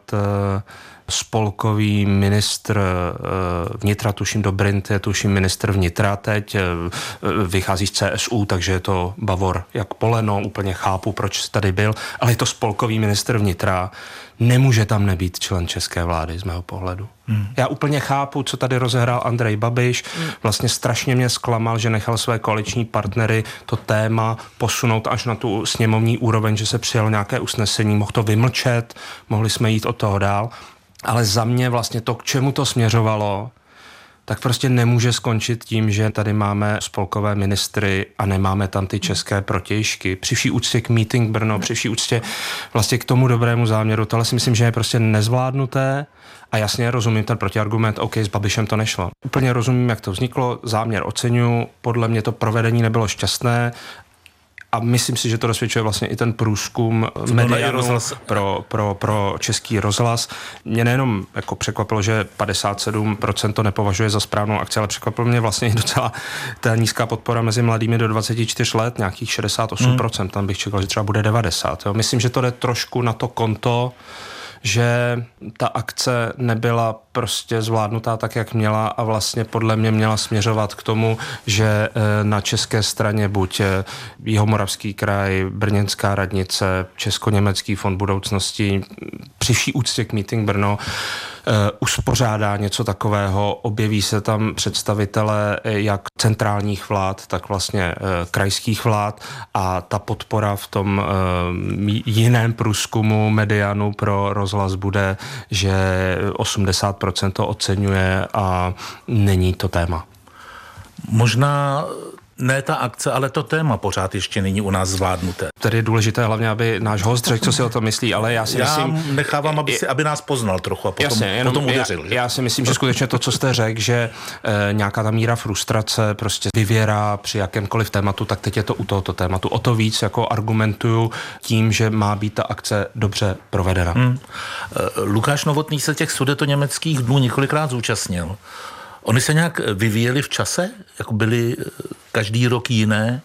spolkový ministr vnitra, tuším Dobrindt, je tuším ministr vnitra teď, vychází z C S U, takže je to Bavor jak poleno, úplně chápu, proč tady byl, ale je to spolkový ministr vnitra, nemůže tam nebýt člen české vlády z mého pohledu. Hmm. Já úplně chápu, co tady rozehrál Andrej Babiš, hmm. vlastně strašně mě zklamal, že nechal své koaliční partnery to téma posunout až na tu sněmovní úroveň, že se přijalo nějaké usnesení, mohl to vymlčet, mohli jsme jít od toho dál, ale za mě vlastně to, k čemu to směřovalo, tak prostě nemůže skončit tím, že tady máme spolkové ministry a nemáme tam ty české protějšky. Při vší úctě k Meeting Brno, při vší úctě vlastně k tomu dobrému záměru, tohle si myslím, že je prostě nezvládnuté a jasně rozumím ten protiargument, OK, s Babišem to nešlo. Úplně rozumím, jak to vzniklo, záměr oceňuji, podle mě to provedení nebylo šťastné, a myslím si, že to dosvědčuje vlastně i ten průzkum mediánu pro, pro, pro Český rozhlas. Mě nejenom jako překvapilo, že padesát sedm procent to nepovažuje za správnou akci, ale překvapilo mě vlastně i docela ta nízká podpora mezi mladými do dvacet čtyři let, nějakých šedesát osm procent, hmm. tam bych čekal, že třeba bude devadesát procent. Jo. Myslím, že to jde trošku na to konto, že ta akce nebyla prostě zvládnutá tak, jak měla a vlastně podle mě měla směřovat k tomu, že na české straně buď Jihomoravský kraj, Brněnská radnice, Česko-německý fond budoucnosti, při vší úctě k Meeting Brno, Uh, uspořádá něco takového, objeví se tam představitelé jak centrálních vlád, tak vlastně uh, krajských vlád a ta podpora v tom uh, jiném průzkumu Medianu pro rozhlas bude, že osmdesát procent to oceňuje a není to téma.
Možná ne ta akce, ale to téma pořád ještě není u nás zvládnuté.
Tady je důležité hlavně, aby náš host řekl, co si o tom myslí, ale já si
já
myslím...
Já nechávám, aby, si, aby nás poznal trochu a potom,
jasně, jenom,
potom uvěřil.
Já, já si myslím, že skutečně to, co jste řekl, že e, nějaká ta míra frustrace prostě vyvěrá při jakémkoliv tématu, tak teď je to u tohoto tématu. O to víc jako argumentuju tím, že má být ta akce dobře provedena. Hmm.
E, Lukáš Novotný se těch sudetoněmeckých dnů několikrát zúčastnil. Oni se nějak vyvíjeli v čase? Jako byli každý rok jiné?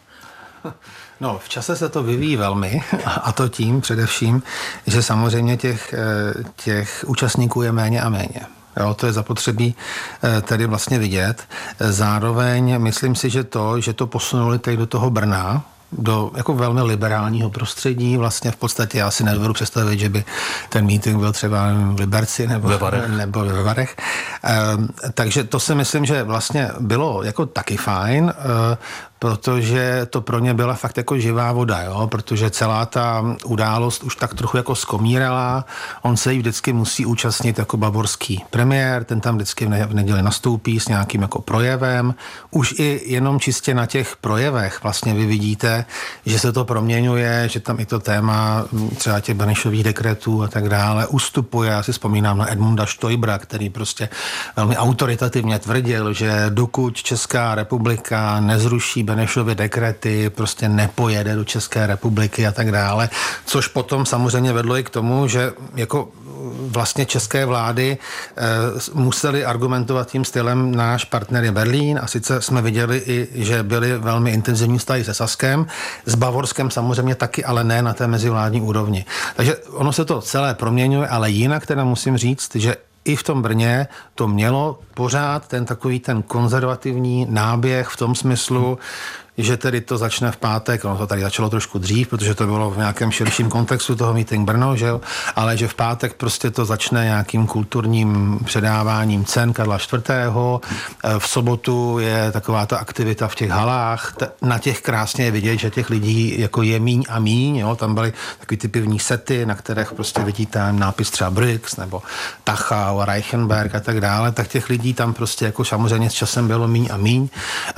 No, v čase se to vyvíjí velmi a to tím především, že samozřejmě těch, těch účastníků je méně a méně. Jo, to je zapotřebí tedy vlastně vidět. Zároveň myslím si, že to, že to posunuli teď do toho Brna, do jako velmi liberálního prostředí. Vlastně v podstatě já si nedovedu představit, že by ten meeting byl třeba v Liberci nebo ve Varech. Nebo ve Varech. Ehm, takže to si myslím, že vlastně bylo jako taky fajn, ehm, protože to pro ně byla fakt jako živá voda, jo? Protože celá ta událost už tak trochu jako skomírala. On se jí vždycky musí účastnit jako bavorský premiér, ten tam vždycky v neděli nastoupí s nějakým jako projevem. Už i jenom čistě na těch projevech vlastně vy vidíte, že se to proměňuje, že tam i to téma třeba těch Benešových dekretů a tak dále ustupuje. Já si vzpomínám na Edmunda Stoibera, který prostě velmi autoritativně tvrdil, že dokud Česká republika nezruší Benešovy dekrety, prostě nepojede do České republiky a tak dále, což potom samozřejmě vedlo i k tomu, že jako vlastně české vlády e, museli argumentovat tím stylem. Náš partner je Berlín a sice jsme viděli i, že byly velmi intenzivní vztahy se Saskem, s Bavorskem samozřejmě taky, ale ne na té mezivládní úrovni. Takže ono se to celé proměňuje, ale jinak teda musím říct, že i v tom Brně to mělo pořád ten takový ten konzervativní náběh v tom smyslu, že tedy to začne v pátek, ono to tady začalo trošku dřív, protože to bylo v nějakém širším kontextu toho Meeting Brno, že jo? Ale že v pátek prostě to začne nějakým kulturním předáváním cen Karla čtvrtého. V sobotu je taková ta aktivita v těch halách, na těch krásně je vidět, že těch lidí jako je míň a míň, jo? Tam byly takový ty pivní sety, na kterých prostě vidíte nápis třeba Brix nebo Tachau, Reichenberg a tak dále, tak těch lidí tam prostě jako samozřejmě s časem bylo míň a míň.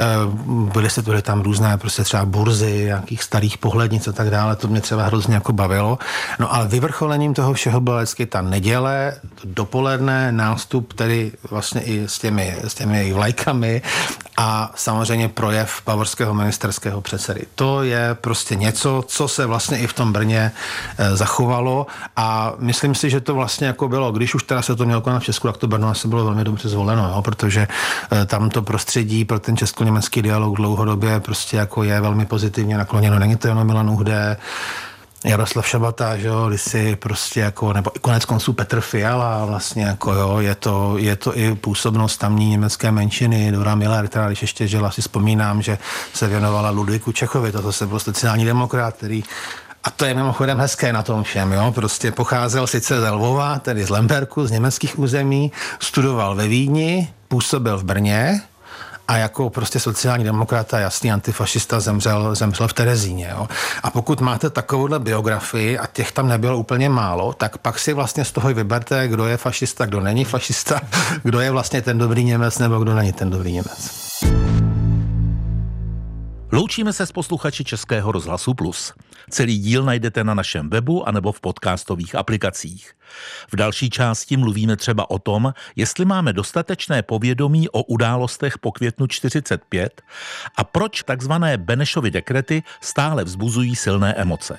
Byly se byly tam různé prostě třeba burzy, nějakých starých pohlednic a tak dále, to mě třeba hrozně jako bavilo. No ale vyvrcholením toho všeho byla vždycky ta neděle, dopoledne, nástup tedy vlastně i s těmi, s těmi vlajkami a samozřejmě projev bavorského ministerského předsedy. To je prostě něco, co se vlastně i v tom Brně e, zachovalo a myslím si, že to vlastně jako bylo, když už teda se to mělo konat v Česku, tak to Brno asi bylo velmi dobře zvoleno, jo, protože e, tam to prostředí pro ten česko-německý dialog dlouhodobě prostě jako je velmi pozitivně nakloněno. Není to jenom Milan Uhde, Jaroslav Šabata, že jo, kdysi prostě jako, nebo konec konců Petr Fiala vlastně jako jo, je to, je to i působnost tamní německé menšiny, Dora Miller, která když ještě žila, si vzpomínám, že se věnovala Ludvíku Čechovi, toto se byl sociální demokrat, který a to je mimochodem hezké na tom všem, jo, prostě pocházel sice ze Lvova, tedy z Lemberku, z německých území, studoval ve Vídni, působil v Brně, a jako prostě sociální demokrata, jasný antifašista zemřel, zemřel v Terezíně. Jo? A pokud máte takovouhle biografii a těch tam nebylo úplně málo, tak pak si vlastně z toho vyberte, kdo je fašista, kdo není fašista, kdo je vlastně ten dobrý Němec nebo kdo není ten dobrý Němec.
Loučíme se s posluchači Českého rozhlasu Plus. Celý díl najdete na našem webu anebo v podcastových aplikacích. V další části mluvíme třeba o tom, jestli máme dostatečné povědomí o událostech po květnu čtyřicet pět a proč takzvané Benešovy dekrety stále vzbuzují silné emoce.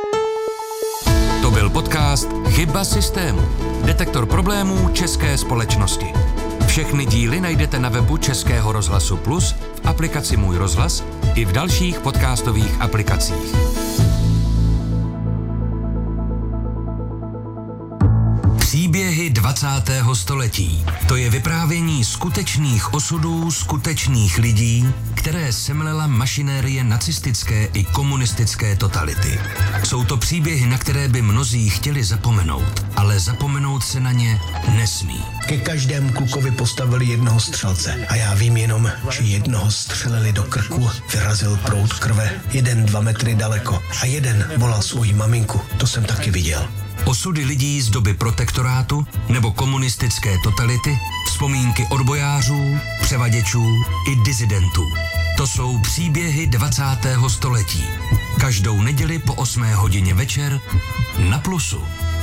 To byl podcast Chyba systému. Detektor problémů české společnosti. Všechny díly najdete na webu Českého rozhlasu Plus, v aplikaci Můj rozhlas i v dalších podcastových aplikacích. Příběhy dvacátého století. To je vyprávění skutečných osudů skutečných lidí, které semlela mašinérie nacistické i komunistické totality. Jsou to příběhy, na které by mnozí chtěli zapomenout, ale zapomenout se na ně nesmí.
Ke každému klukovi postavili jednoho střelce a já vím jenom, že jednoho střelili do krku, vyrazil proud krve, jeden dva metry daleko a jeden volal svoji maminku, to jsem taky viděl.
Osudy lidí z doby protektorátu nebo komunistické totality, vzpomínky odbojářů, převaděčů i disidentů. To jsou příběhy dvacátého století. Každou neděli po osmé hodině večer na Plusu.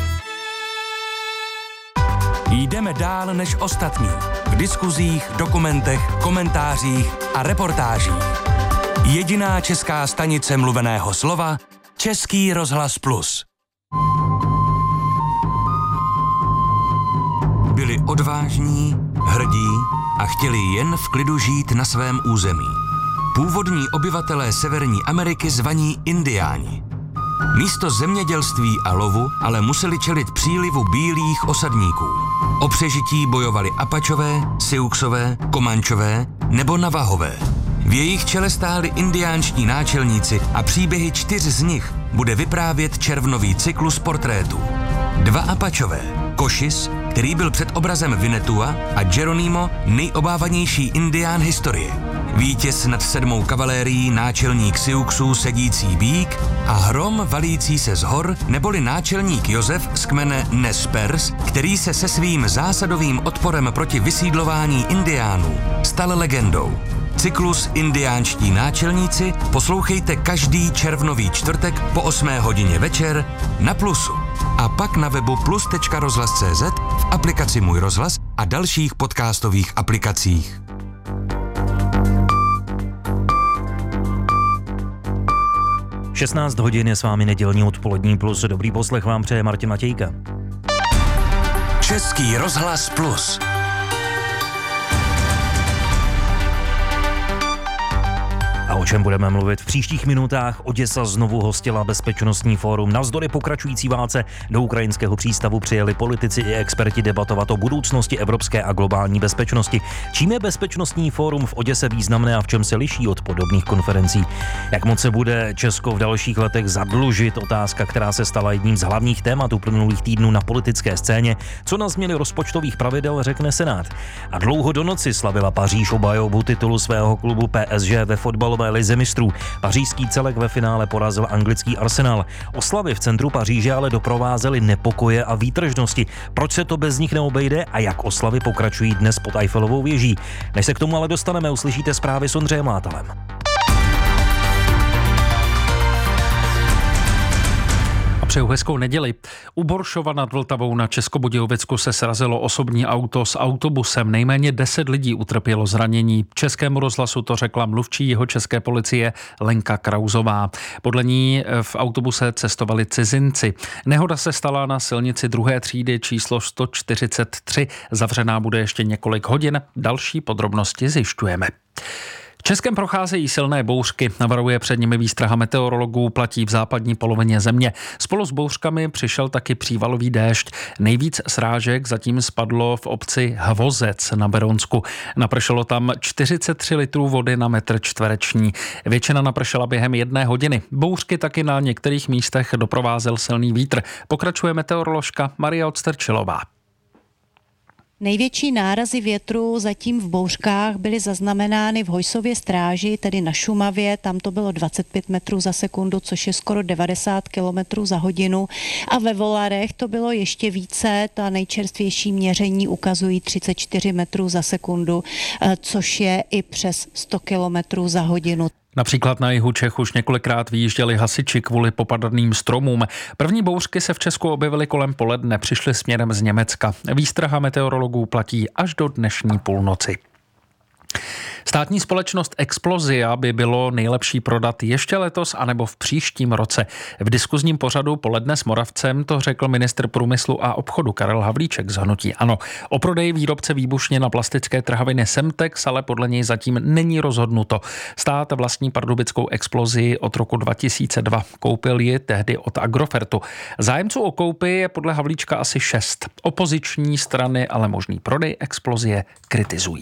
Jdeme dál než ostatní. V diskuzích, dokumentech, komentářích a reportážích. Jediná česká stanice mluveného slova Český rozhlas Plus.
Byli odvážní, hrdí a chtěli jen v klidu žít na svém území. Původní obyvatelé Severní Ameriky zvaní Indiáni. Místo zemědělství a lovu ale museli čelit přílivu bílých osadníků. O přežití bojovali Apačové, Siouxové, Komančové nebo Navahové. V jejich čele stáli indiánští náčelníci a příběhy čtyř z nich bude vyprávět červnový cyklus portrétů. Dva Apačové, Cochise, který byl před obrazem Winnetua, a Geronimo, nejobávanější indián historie. Vítěz nad sedmou kavalérií, náčelník Siouxů sedící bík a hrom valící se z hor, neboli náčelník Josef z kmene Nez Perce, který se se svým zásadovým odporem proti vysídlování indiánů stal legendou. Cyklus Indiánští náčelníci poslouchejte každý červnový čtvrtek po osmé hodině večer na Plusu. A pak na webu plus tečka rozhlas tečka cé zet, v aplikaci Můj rozhlas a dalších podcastových aplikacích.
šestnáct hodin je s vámi nedělní odpolední Plus. Dobrý poslech vám přeje Martin Matějka.
Český rozhlas Plus.
A o čem budeme mluvit v příštích minutách? Oděsa znovu hostila bezpečnostní fórum. Navzdory pokračující válce do ukrajinského přístavu přijeli politici i experti debatovat o budoucnosti evropské a globální bezpečnosti. Čím je bezpečnostní fórum v Oděse významné a v čem se liší od podobných konferencí? Jak moc se bude Česko v dalších letech zadlužit? Otázka, která se stala jedním z hlavních témat uplynulých týdnů na politické scéně. Co na změny rozpočtových pravidel řekne Senát? A dlouho do noci slavila Paříž obhajobu titulu svého klubu P S G ve fotbalové lize mistrů. Pařížský celek ve finále porazil anglický Arsenal. Oslavy v centru Paříže ale doprovázely nepokoje a výtržnosti. Proč se to bez nich neobejde a jak oslavy pokračují dnes pod Eiffelovou věží? Než se k tomu ale dostaneme, uslyšíte zprávy s Ondřejem Látalem.
Přeju hezkou neděli. U Boršova nad Vltavou na Českobudějovicku se srazilo osobní auto s autobusem. Nejméně deset lidí utrpělo zranění. Českému rozhlasu to řekla mluvčí jihočeské policie Lenka Krauzová. Podle ní v autobuse cestovali cizinci. Nehoda se stala na silnici druhé třídy číslo sto čtyřicet tři. Zavřená bude ještě několik hodin. Další podrobnosti zjišťujeme. Českem procházejí silné bouřky, navaruje před nimi výstraha meteorologů, platí v západní polovině země. Spolu s bouřkami přišel taky přívalový déšť. Nejvíc srážek zatím spadlo v obci Hvozec na Berounsku. Napršelo tam čtyřicet tři litrů vody na metr čtvereční. Většina napršela během jedné hodiny. Bouřky taky na některých místech doprovázel silný vítr. Pokračuje meteoroložka Maria Odstrčilová.
Největší nárazy větru zatím v bouřkách byly zaznamenány v Hojsově Stráži, tedy na Šumavě, tam to bylo dvacet pět metrů za sekundu, což je skoro devadesát kilometrů za hodinu. A ve Volarech to bylo ještě více, ta nejčerstvější měření ukazují třicet čtyři metrů za sekundu, což je i přes sto kilometrů za hodinu.
Například na jihu Čech už několikrát vyjížděli hasiči kvůli popadaným stromům. První bouřky se v Česku objevily kolem poledne, přišly směrem z Německa. Výstraha meteorologů platí až do dnešní půlnoci. Státní společnost Explosia by bylo nejlepší prodat ještě letos anebo v příštím roce. V diskuzním pořadu Poledne s Moravcem to řekl ministr průmyslu a obchodu Karel Havlíček z hnutí ANO. O prodeji výrobce výbušnin na plastické trhaviny Semtex ale podle něj zatím není rozhodnuto. Stát vlastní pardubickou Explosii od roku dva tisíce dva. Koupil ji tehdy od Agrofertu. Zájemců o koupi je podle Havlíčka asi šest. Opoziční strany ale možný prodej Explosie kritizují.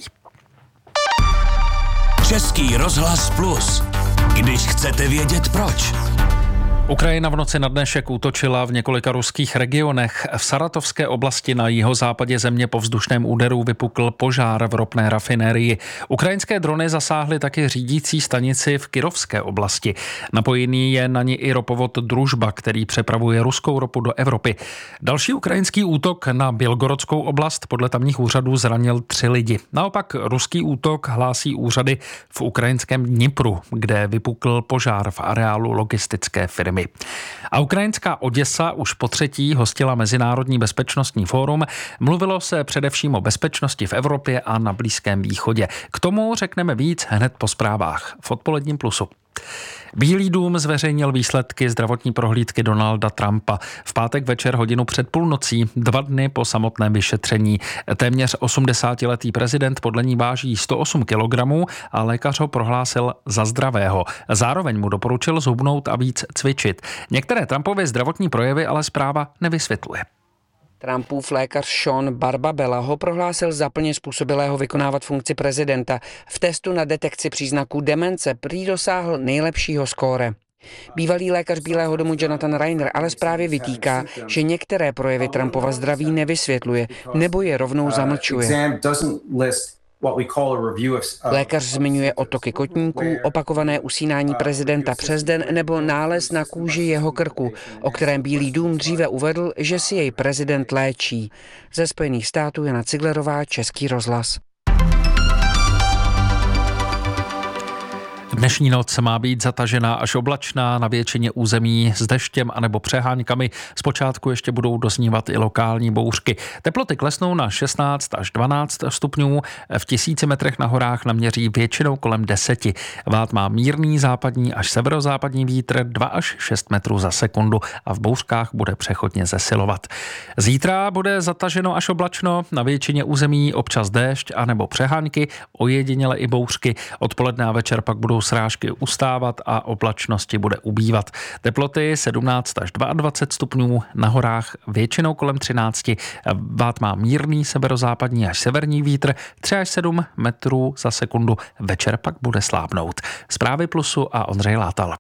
Český rozhlas Plus. Když chcete vědět proč.
Ukrajina v noci na dnešek útočila v několika ruských regionech. V Saratovské oblasti na jihozápadě země po vzdušném úderu vypukl požár v ropné rafinérii. Ukrajinské drony zasáhly taky řídící stanici v Kyrovské oblasti. Napojený je na ní i ropovod Družba, který přepravuje ruskou ropu do Evropy. Další ukrajinský útok na Bělgorodskou oblast podle tamních úřadů zranil tři lidi. Naopak ruský útok hlásí úřady v ukrajinském Dnipru, kde vypukl požár v areálu logistické firmy. A ukrajinská Oděsa už po třetí hostila Mezinárodní bezpečnostní fórum. Mluvilo se především o bezpečnosti v Evropě a na Blízkém východě. K tomu řekneme víc hned po zprávách v Odpoledním plusu. Bílý dům zveřejnil výsledky zdravotní prohlídky Donalda Trumpa. V pátek večer hodinu před půlnocí, dva dny po samotném vyšetření. Téměř osmdesátiletý prezident podle ní váží sto osm kilogramů a lékař ho prohlásil za zdravého. Zároveň mu doporučil zhubnout a víc cvičit. Některé Trumpovy zdravotní projevy ale zpráva nevysvětluje.
Trumpův lékař Sean Barbabella ho prohlásil za plně způsobilého vykonávat funkci prezidenta. V testu na detekci příznaků demence prý dosáhl nejlepšího skóre. Bývalý lékař Bílého domu Jonathan Reiner ale zprávě vytýká, že některé projevy Trumpova zdraví nevysvětluje nebo je rovnou zamlčuje. Lékař zmiňuje otoky kotníků, opakované usínání prezidenta přes den nebo nález na kůži jeho krku, o kterém Bílý dům dříve uvedl, že si jej prezident léčí. Ze Spojených států Jana Ciglerová, Český rozhlas.
Dnešní noc má být zatažená až oblačná, na většině území s deštěm anebo přeháňkami. Zpočátku ještě budou doznívat i lokální bouřky. Teploty klesnou na šestnáct až dvanáct stupňů, v tisíci metrech na horách naměří většinou kolem deseti. Vát má mírný západní až severozápadní vítr dva až šest metrů za sekundu a v bouřkách bude přechodně zesilovat. Zítra bude zataženo až oblačno, na většině území občas déšť anebo přeháňky, ojediněle i bouřky. Odpoledne a večer pak budou srážky ustávat a oblačnosti bude ubývat. Teploty sedmnáct až dvacet dva stupňů, na horách většinou kolem třináct. Vát má mírný severozápadní až severní vítr tři až sedm metrů za sekundu. Večer pak bude slábnout. Zprávy Plusu a Ondřej Látal.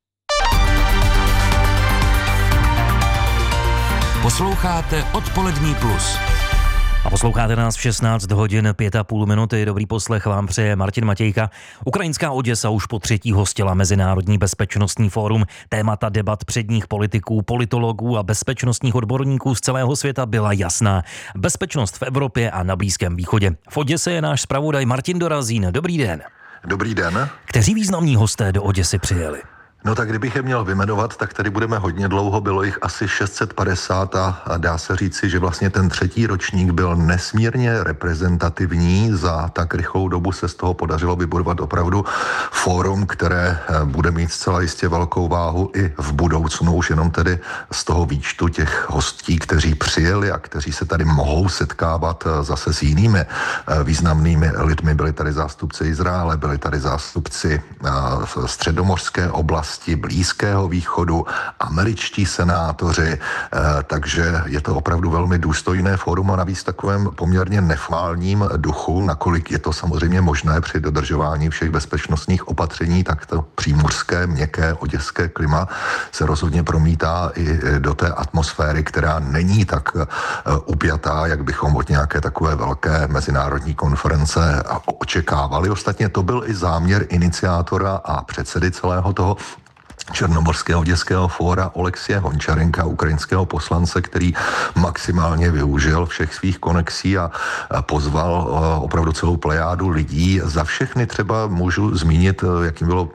Posloucháte Odpolední plus.
A posloucháte nás v šestnáct hodin pět a půl minuty. Dobrý poslech vám přeje Martin Matějka. Ukrajinská Oděsa už po třetí hostila Mezinárodní bezpečnostní fórum. Témata debat předních politiků, politologů a bezpečnostních odborníků z celého světa byla jasná. Bezpečnost v Evropě a na Blízkém východě. V Oděse je náš zpravodaj Martin Dorazín. Dobrý den.
Dobrý den.
Kteří významní hosté do Oděsy přijeli?
No tak kdybych je měl vyjmenovat, tak tady budeme hodně dlouho, bylo jich asi šest set padesát a, a dá se říci, že vlastně ten třetí ročník byl nesmírně reprezentativní. Za tak rychlou dobu se z toho podařilo vybudovat opravdu fórum, které bude mít zcela jistě velkou váhu i v budoucnu, už jenom tedy z toho výčtu těch hostí, kteří přijeli a kteří se tady mohou setkávat zase s jinými významnými lidmi. Byli tady zástupci Izraele, byli tady zástupci středomořské oblasti, Blízkého východu, američtí senátoři, takže je to opravdu velmi důstojné fórum a navíc takovém poměrně neformálním duchu, nakolik je to samozřejmě možné při dodržování všech bezpečnostních opatření, tak to přímořské, měkké, oděské klima se rozhodně promítá i do té atmosféry, která není tak upjatá, jak bychom od nějaké takové velké mezinárodní konference očekávali. Ostatně to byl i záměr iniciátora a předsedy celého toho Černomorského oděského fóra Olexie Hončarenka, ukrajinského poslance, který maximálně využil všech svých konexí a pozval opravdu celou plejádu lidí. Za všechny třeba můžu zmínit, jakým bylo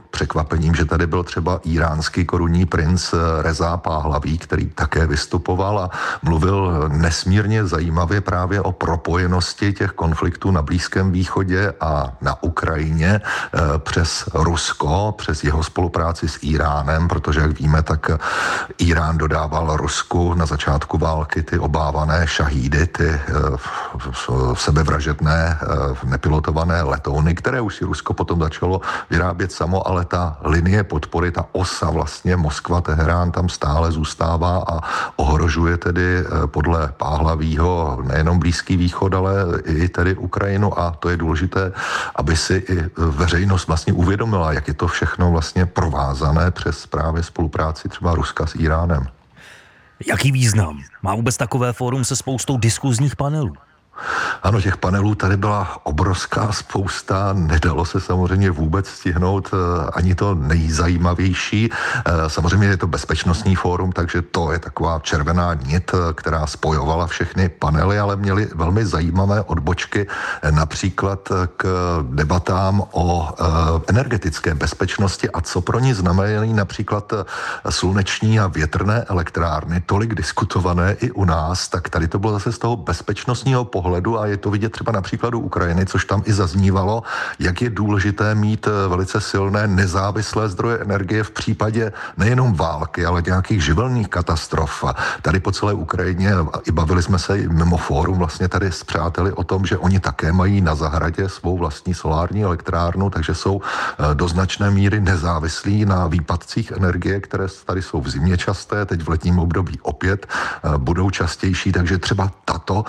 překvapením, že tady byl třeba iránský korunní princ Reza Pahlaví, který také vystupoval a mluvil nesmírně zajímavě právě o propojenosti těch konfliktů na Blízkém východě a na Ukrajině přes Rusko, přes jeho spolupráci s Iránem, protože jak víme, tak Irán dodával Rusku na začátku války ty obávané šahídy, ty sebevražedné nepilotované letouny, které už si Rusko potom začalo vyrábět samo, ale ta linie podpory, ta osa vlastně Moskva-Teherán tam stále zůstává a ohrožuje tedy podle Pahlavího nejenom Blízký východ, ale i tedy Ukrajinu a to je důležité, aby si i veřejnost vlastně uvědomila, jak je to všechno vlastně provázané přes právě spolupráci třeba Ruska s Iránem.
Jaký význam má vůbec takové fórum se spoustou diskuzních panelů?
Ano, těch panelů tady byla obrovská spousta, nedalo se samozřejmě vůbec stihnout ani to nejzajímavější. Samozřejmě je to bezpečnostní fórum, takže to je taková červená nit, která spojovala všechny panely, ale měly velmi zajímavé odbočky, například k debatám o energetické bezpečnosti a co pro ní znamenají například sluneční a větrné elektrárny, tolik diskutované i u nás, tak tady to bylo zase z toho bezpečnostního pohledu a je to vidět třeba na příkladu Ukrajiny, což tam i zaznívalo, jak je důležité mít velice silné nezávislé zdroje energie v případě nejenom války, ale nějakých živelných katastrof. Tady po celé Ukrajině i bavili jsme se mimo fórum vlastně tady s přáteli o tom, že oni také mají na zahradě svou vlastní solární elektrárnu, takže jsou do značné míry nezávislí na výpadcích energie, které tady jsou v zimě časté, teď v letním období opět budou častější, takže třeba tato